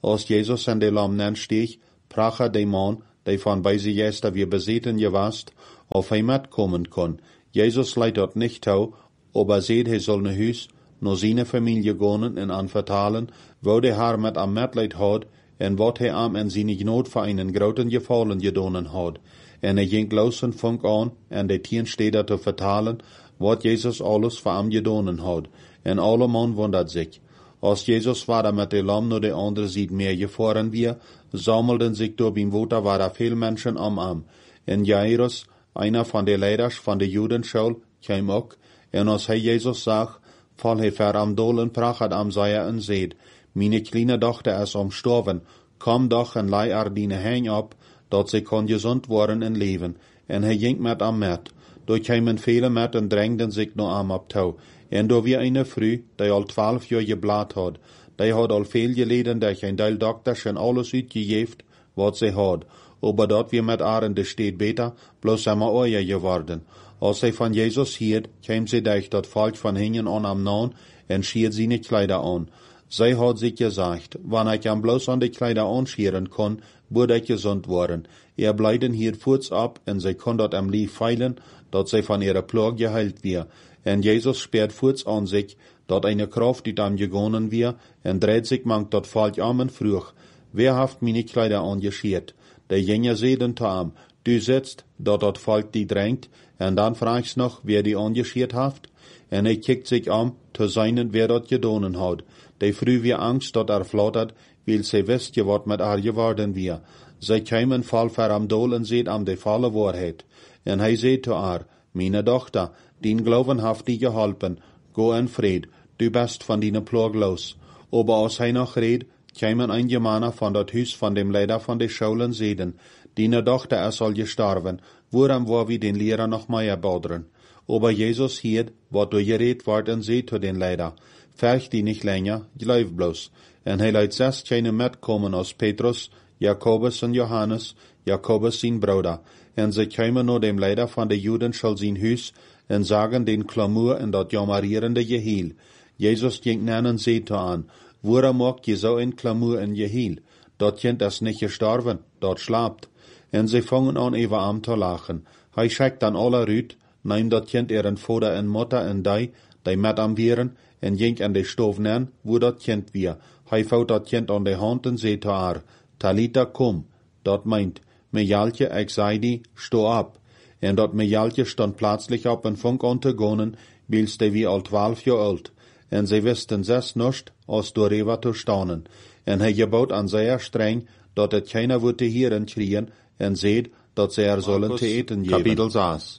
Als Jesus en de lam steeg, pracha de man, die van bij ze jester weer bezeten gewast, of hij metkomen kon. Jesus leidt dat nicht toe, aber seht, hij zal naar huis, naar zijn familie gaan en aanvertalen, wo de haar met am metleid had, en wat hij am en zijn genoot voor einen groten gevallen gedonen had. En hij ging los en funk aan, en de 10 steden te vertalen, wat Jezus alles voor am gedonen had. En alle man wundert zich. Als Jezus vader met de lam naar de andere ziet meer gefahren weer, sammelden zich door beim water waren veel mensen am. En Jairus, einer van de leiders van de Judenschule, kwam ook, en als hij Jezus zag, val hij ver am dol en prachat am Seier en zeed, meine kleine dochter is omstorven, kom doch en lei haar dine heen op, dat ze kon gezond worden en leven. En hij ging met am met. Door kwamen vele met en drängden zich naar am op touw. En door wie eine Frau, die al 12 jaar geblaad had, die had al veel geleden, dat geen deel dokters en alles uitgegeven, wat ze had. Aber dat wir met haar in de stad beter, bloos immer oorje geworden. Als zij van Jezus hield, kwam ze durch dat volk van hingen aan am naam en schiert seine Kleider an. Zij had zich gezegd, wanneer ik hem bloos aan de Kleider anschieren kon, würde ik gezond worden. Blijden hier voets op en zij kon dat am lief feilen, dat zij van ihrer Plage geheilt weer. En Jezus sperrt voets aan zich, dat eine Kraft die am gegonnen wir, en dreht sich mangt dat volk am en vroeg, wer haft meine Kleider angeschiert? Der Jünger sehen zu ihm, du sitzt, dat volk die drängt, en dan fragst noch, wer die angeschiert haft? En hij kijkt sich zu seinen, wer dat gedonen hat. Die Früh wie Angst, dat flattert, weil sie wisst, wat mit haar geworden wir. Zij kämen fall ver am dol en seht am de volle Wahrheit. En hij zei zu haar, meine Tochter, din Glauben haft die geholpen, go in Fried, du bist von dine Plag los. Aber als hij noch red, kämen ein Germaner von dat Hus von dem Leiter von de Schulen sehen, dine Tochter is al gestorben, woran war wie den Lehrer noch mehr baudern. Aber Jesus hielt, wat du geredet ward en seht zu den Leiter, färcht die nicht länger, glaub bloß. En hij leidt 6 keine mitkommen als Petrus, Jakobus en Johannes, Jakobus sein Bruder. En ze kämen nur dem Leiter von de Judenschule sein Hus, en sagen den Klamur en dat jammerierende Gehiel. Jesus ging nennen sie zu an, woran mag je so ein Klamur en Gehiel? Dat Kind is nicht gestorben, dat schlapt. En sie fangen an über am zu lachen. Hij schickt dan alle rüt, neemt dat Kind ihren Vater en Mutter en die met am vieren, en ging an de stoof nen, wo dat Kind wir. Hij vouwt dat Kind an de hand en zei zu haar, Talita kom, dat meint, Mejaltje, ik zei die, sto ab. En dat Mejaltje stond plötzlich op en funk an te gonen, wils de wie al 12 jaar oud. En zij wisten zes nicht, als door Eva te staunen. En hij gebot an zeer streng, dat het keiner würde hierin kriegen, en zeid, dat zij sollen te eten geven. Kapitel 6.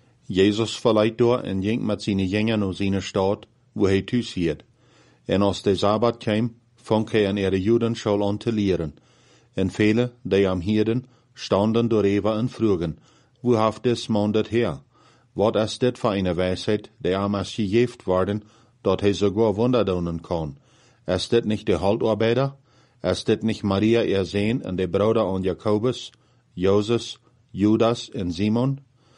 Jesus verleiht door en ging met zijn Jünger naar zijn stad, wo hij thuis hield. En als de Sabbat kwam, fang hij in ihre Judenschule an te leren. En vele, die am hielden, standen door Eva en vroegen, wo haft des man dat her? Wat is dit voor eine Weisheit, die am als gegeven worden, dat hij sogar Wunder doen kan? Is dit nicht de Haltarbeiter? Is dit nicht Maria ihr Sohn en de Bruder an Jakobus, Joses, Judas en Simon?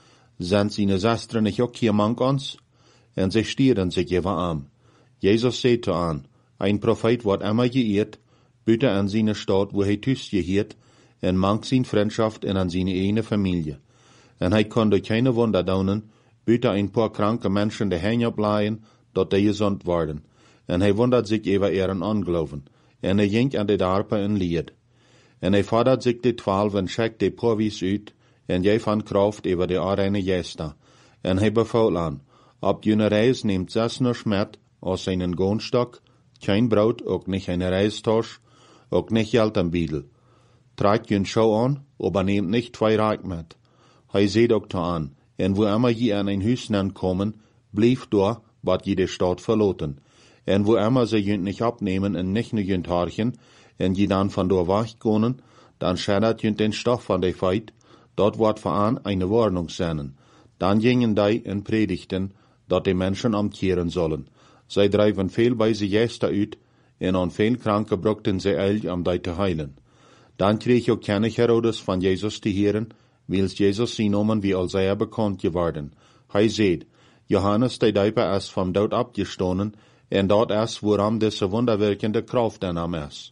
Sind seine Schwestern nicht auch hier mank ons? En sie stieren sich über an. Jesus sagt an, ein Prophet wird immer geehrt, bitte an seine Stadt, wo er thuis gehiert, en mank sein Freundschaft en an seine eine Familie. En hij konnte keine Wunder doen, bitte ein paar kranke Menschen de heen opleien, dat die gesund worden. En hij wundert sich über ihren Unglauben. En hij ging an de Darpe en lied. En hij fordert sich de 12 en schickt de Porwies uit, en jij van Kraft über de arene Gäste. En hij befault an, op jene reis neemt 6 noch met, aus seinen Gohnstock, kein Brot, ook nicht eine Reistosch, ook nicht Geld am Biedel. Tragt jün Schau an, aber nehmt nicht 2 Reich mit. Hij seht ook an, en wo immer je an ein Hüs kommen, blief door, wat je de Stadt verloten. En wo immer sie jünt nicht abnehmen en nicht nur jünt harchen, en je dan van door weggonen, dan schädert jünt den Stoff van de Feit, dort wordt vooraan eine Warnung sennen. Dan gingen die en predigten, dat de Menschen amkehren sollen. Zij drijven veel bij ze Gäste uit, en aan veel kranken brokten ze eil om die te heilen. Dan kreeg ook König Herodes van Jezus te heren, wils Jezus zijn nomen wie al zeer bekannt geworden. Hij zeid, Johannes de Dijper is van dood abgestonen, en dat is waarom deze wonderwerkende Kraft in hem is.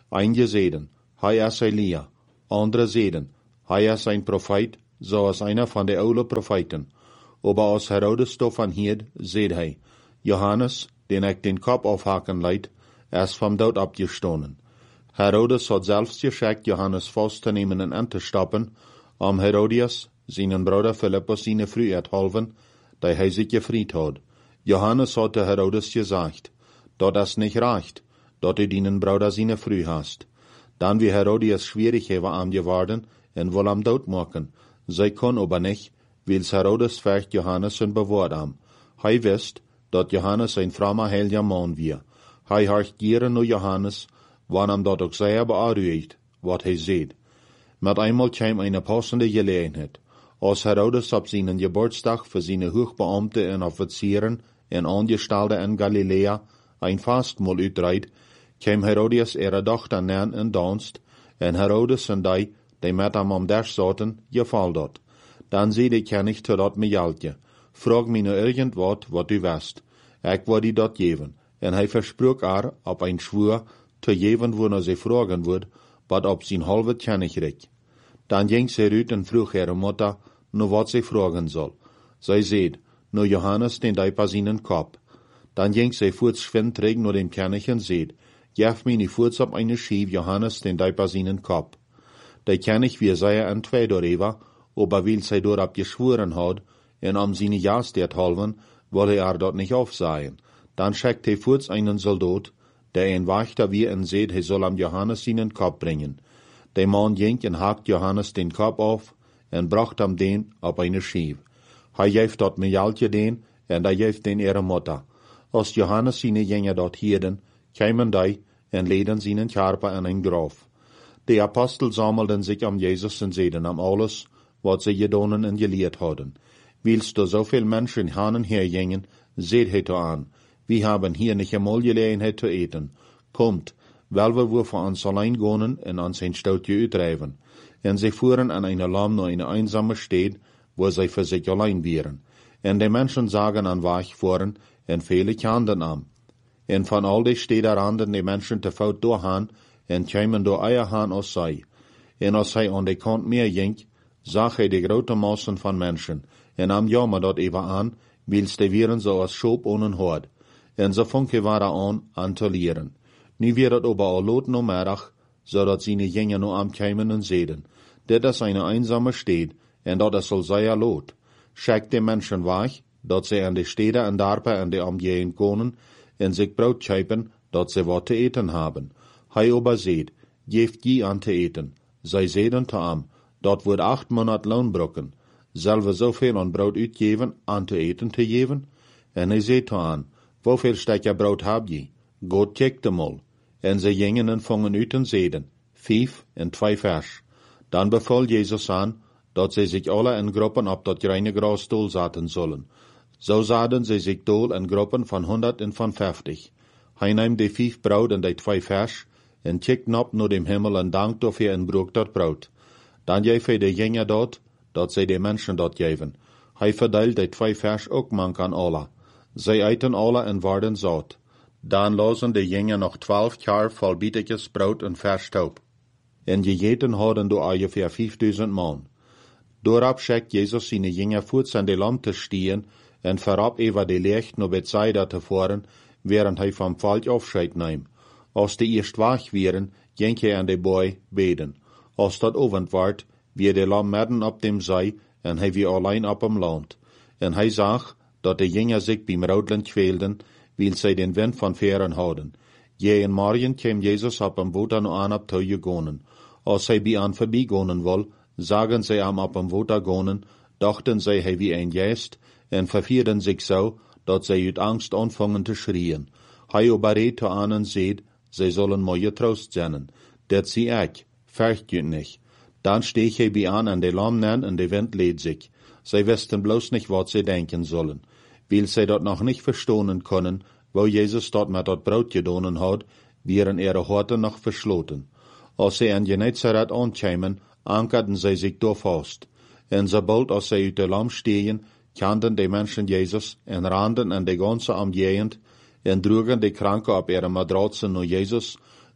Einige zeiden, hij is Elia. Andere zeiden, hij is een Prophet, zoals einer van de oude Propheten. Aber als Herodes daarvan hield, zeide hij, Johannes, den ik den kop afhaken leid, is van dood opgestonden. Herodes had zelfs geschickt Johannes vast te nemen en aan te stappen, om Herodias, zijn broeder Philippus, zijn vrouw uithalven, die hij zich gevrijd had. Johannes had te Herodes gezegd, dat is niet recht, dat u dienen broeder zijn vrouw hast. Dan wie Herodias schwierig hebben aan geworden en wil hem doodmaken. Zij kon aber niet, wils Herodes vecht Johannes en bewaard hem. Hij wist, dat Johannes een frommer heilige man was. Hij had gieren naar Johannes, wanneer hem dat ook zeer bearuigt, wat hij zei. Met eenmaal kwam een passende gelegenheid. Als Herodes op zijn geboortsdag voor zijn hoogbeamte en officieren en aangestelden in Galilea een fastmaal uitreid, kwam Herodias ihre dochter neer in danst, en Herodes en die met hem om der zaten, geval dat. Dan zei de koning tot dat mejaltje, vraag mij nu irgendwat wat u wist. Ik wil die dat geven. En hij versprach haar op een schwur te geven wanneer ze vragen wordt, wat op zijn halve koning recht. Dan ging ze uit en vroeg ihre moeder, nu wat ze vragen zal. Zij zei, nu Johannes den die pas in kop. Dan ging ze voorts schwindrig naar den koning en zei, geef mij nu voorts op een schief Johannes den die pas in kop. De koning wie zij en twee doorheen, aber weil zij daarop geschworen had, en om zijn jaarsteed halven, wil hij haar dat niet afzaaien. Dan schickt hij voorts einen soldaat, der een wachter wie en zei, hij zal am Johannes in kop brengen. De man ging en hakt Johannes den kop af, en bracht hem den op een schief. Hij geeft dat mejaltje den, en hij geeft den ihre moeder. Als Johannes zijn jongen dat hielden, kwamen die en leden zijn Körper in een graf. De apostel sammelden zich om Jezus en zeiden om alles, wat ze gedaan en geleerd hadden. Wils er zoveel mensen gaan en her gingen, zeid hij aan, we hebben hier niet eenmaal gelegenheid te eten. Komt, wel we voor ons alleen gaan en ons een stoutje uitdrijven. En ze voeren aan een lam naar een eenzame stad, waar zij voor zich alleen waren. En de mensen zagen aan weg voeren en vele kwamen aan. En van al die steden randen de mensen te voet doorgaan en kwamen door eierhaan als zij. En als hij aan de kant meer ging, zag hij de grote massen van mensen, en nam jammer dat even aan, wils de wieren zoals schoop aan een hoort. En ze vonken waren aan te leren. Nu werd het aber al laat namiddag, zodat zijn jongen nu aankwamen en zeiden, dit is een eenzame stad, en dat is al zeer laat. Schickt de mensen weg, dat ze aan de steden en dorpen en de omgeving komen, en zich brood kopen, dat ze wat te eten hebben. Hij aber zeid, geeft je aan te eten. Zij zeiden te hem, dat wordt 8 maanden loonbrokken. Zullen we zoveel aan brood uitgeven, aan te eten te geven? En hij zei te hem, hoeveel stukje brood heb je? God kijkt hem al. En ze gingen en vangen uit en zeiden, 5 en 2 vers. Dan beval Jezus aan, dat ze zich alle in groepen op dat reine grasstoel zaten zullen. Zo zaten ze zich dool in groepen van 100 en van 50. Hij neemt de 5 brood en de 2 vers, en kijkt op naar dem Himmel en dankt of hij en broek dat brood. Dan geeft hij de jongen dat zij de mensen dat geven. Hij verdeelt de 2 vers ook mank aan alle. Zij eten alle en worden zout. Dan lozen de jongen nog 12 jaar vol bietetjes brood en vers taub. En gegeten hadden door ongeveer 5000 man. Doorop schickt Jezus zijn jongen voets aan de lam te stieren en verab over de licht naar Bethsaida te voeren, während hij van volk afscheid neemt. Als de eerst weg waren, ging hij aan de boy beden. Als dat ovend werd, wie de lam midden op dem zij, en hij wie alleen op hem land. En hij zag, dat de jongen zich bij roodland kwelden, wil zij den wind van veren houden. Je en morgen kwam Jezus op hem water aan op te gegonen. Als hij bij aan voorbijgonen wil, zagen zij hem op hem water gonen, dachten zij hij wie een geest, en vervierden zich zo, dat zij uit angst aanvangen te schreien. Hij obereed aan en zeid, zij zullen mooie troost zijn. Dat zie ik, vergt je niet. Dan steeg hij bij aan de lam neer en de wind leed zich. Zij wisten bloos niet wat zij denken zullen. Weil zij dat nog niet verstonen kunnen, wou Jezus dat met dat brood gedaan had, waren ihre Horten nog versloten. Als zij in Genezareth aankwamen, ankerden zij zich door vast. En sobald als zij uit de lam stegen, kenden de mensen Jezus en randen in de ganze omgegend en droegen de kranken op ihre matratzen naar Jezus,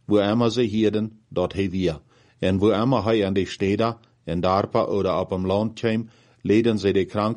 wo immer sie hielden, dort he wir. En wo immer hij an die Städte, in Dorpen oder op dem Land kwam, leden sie die Kranken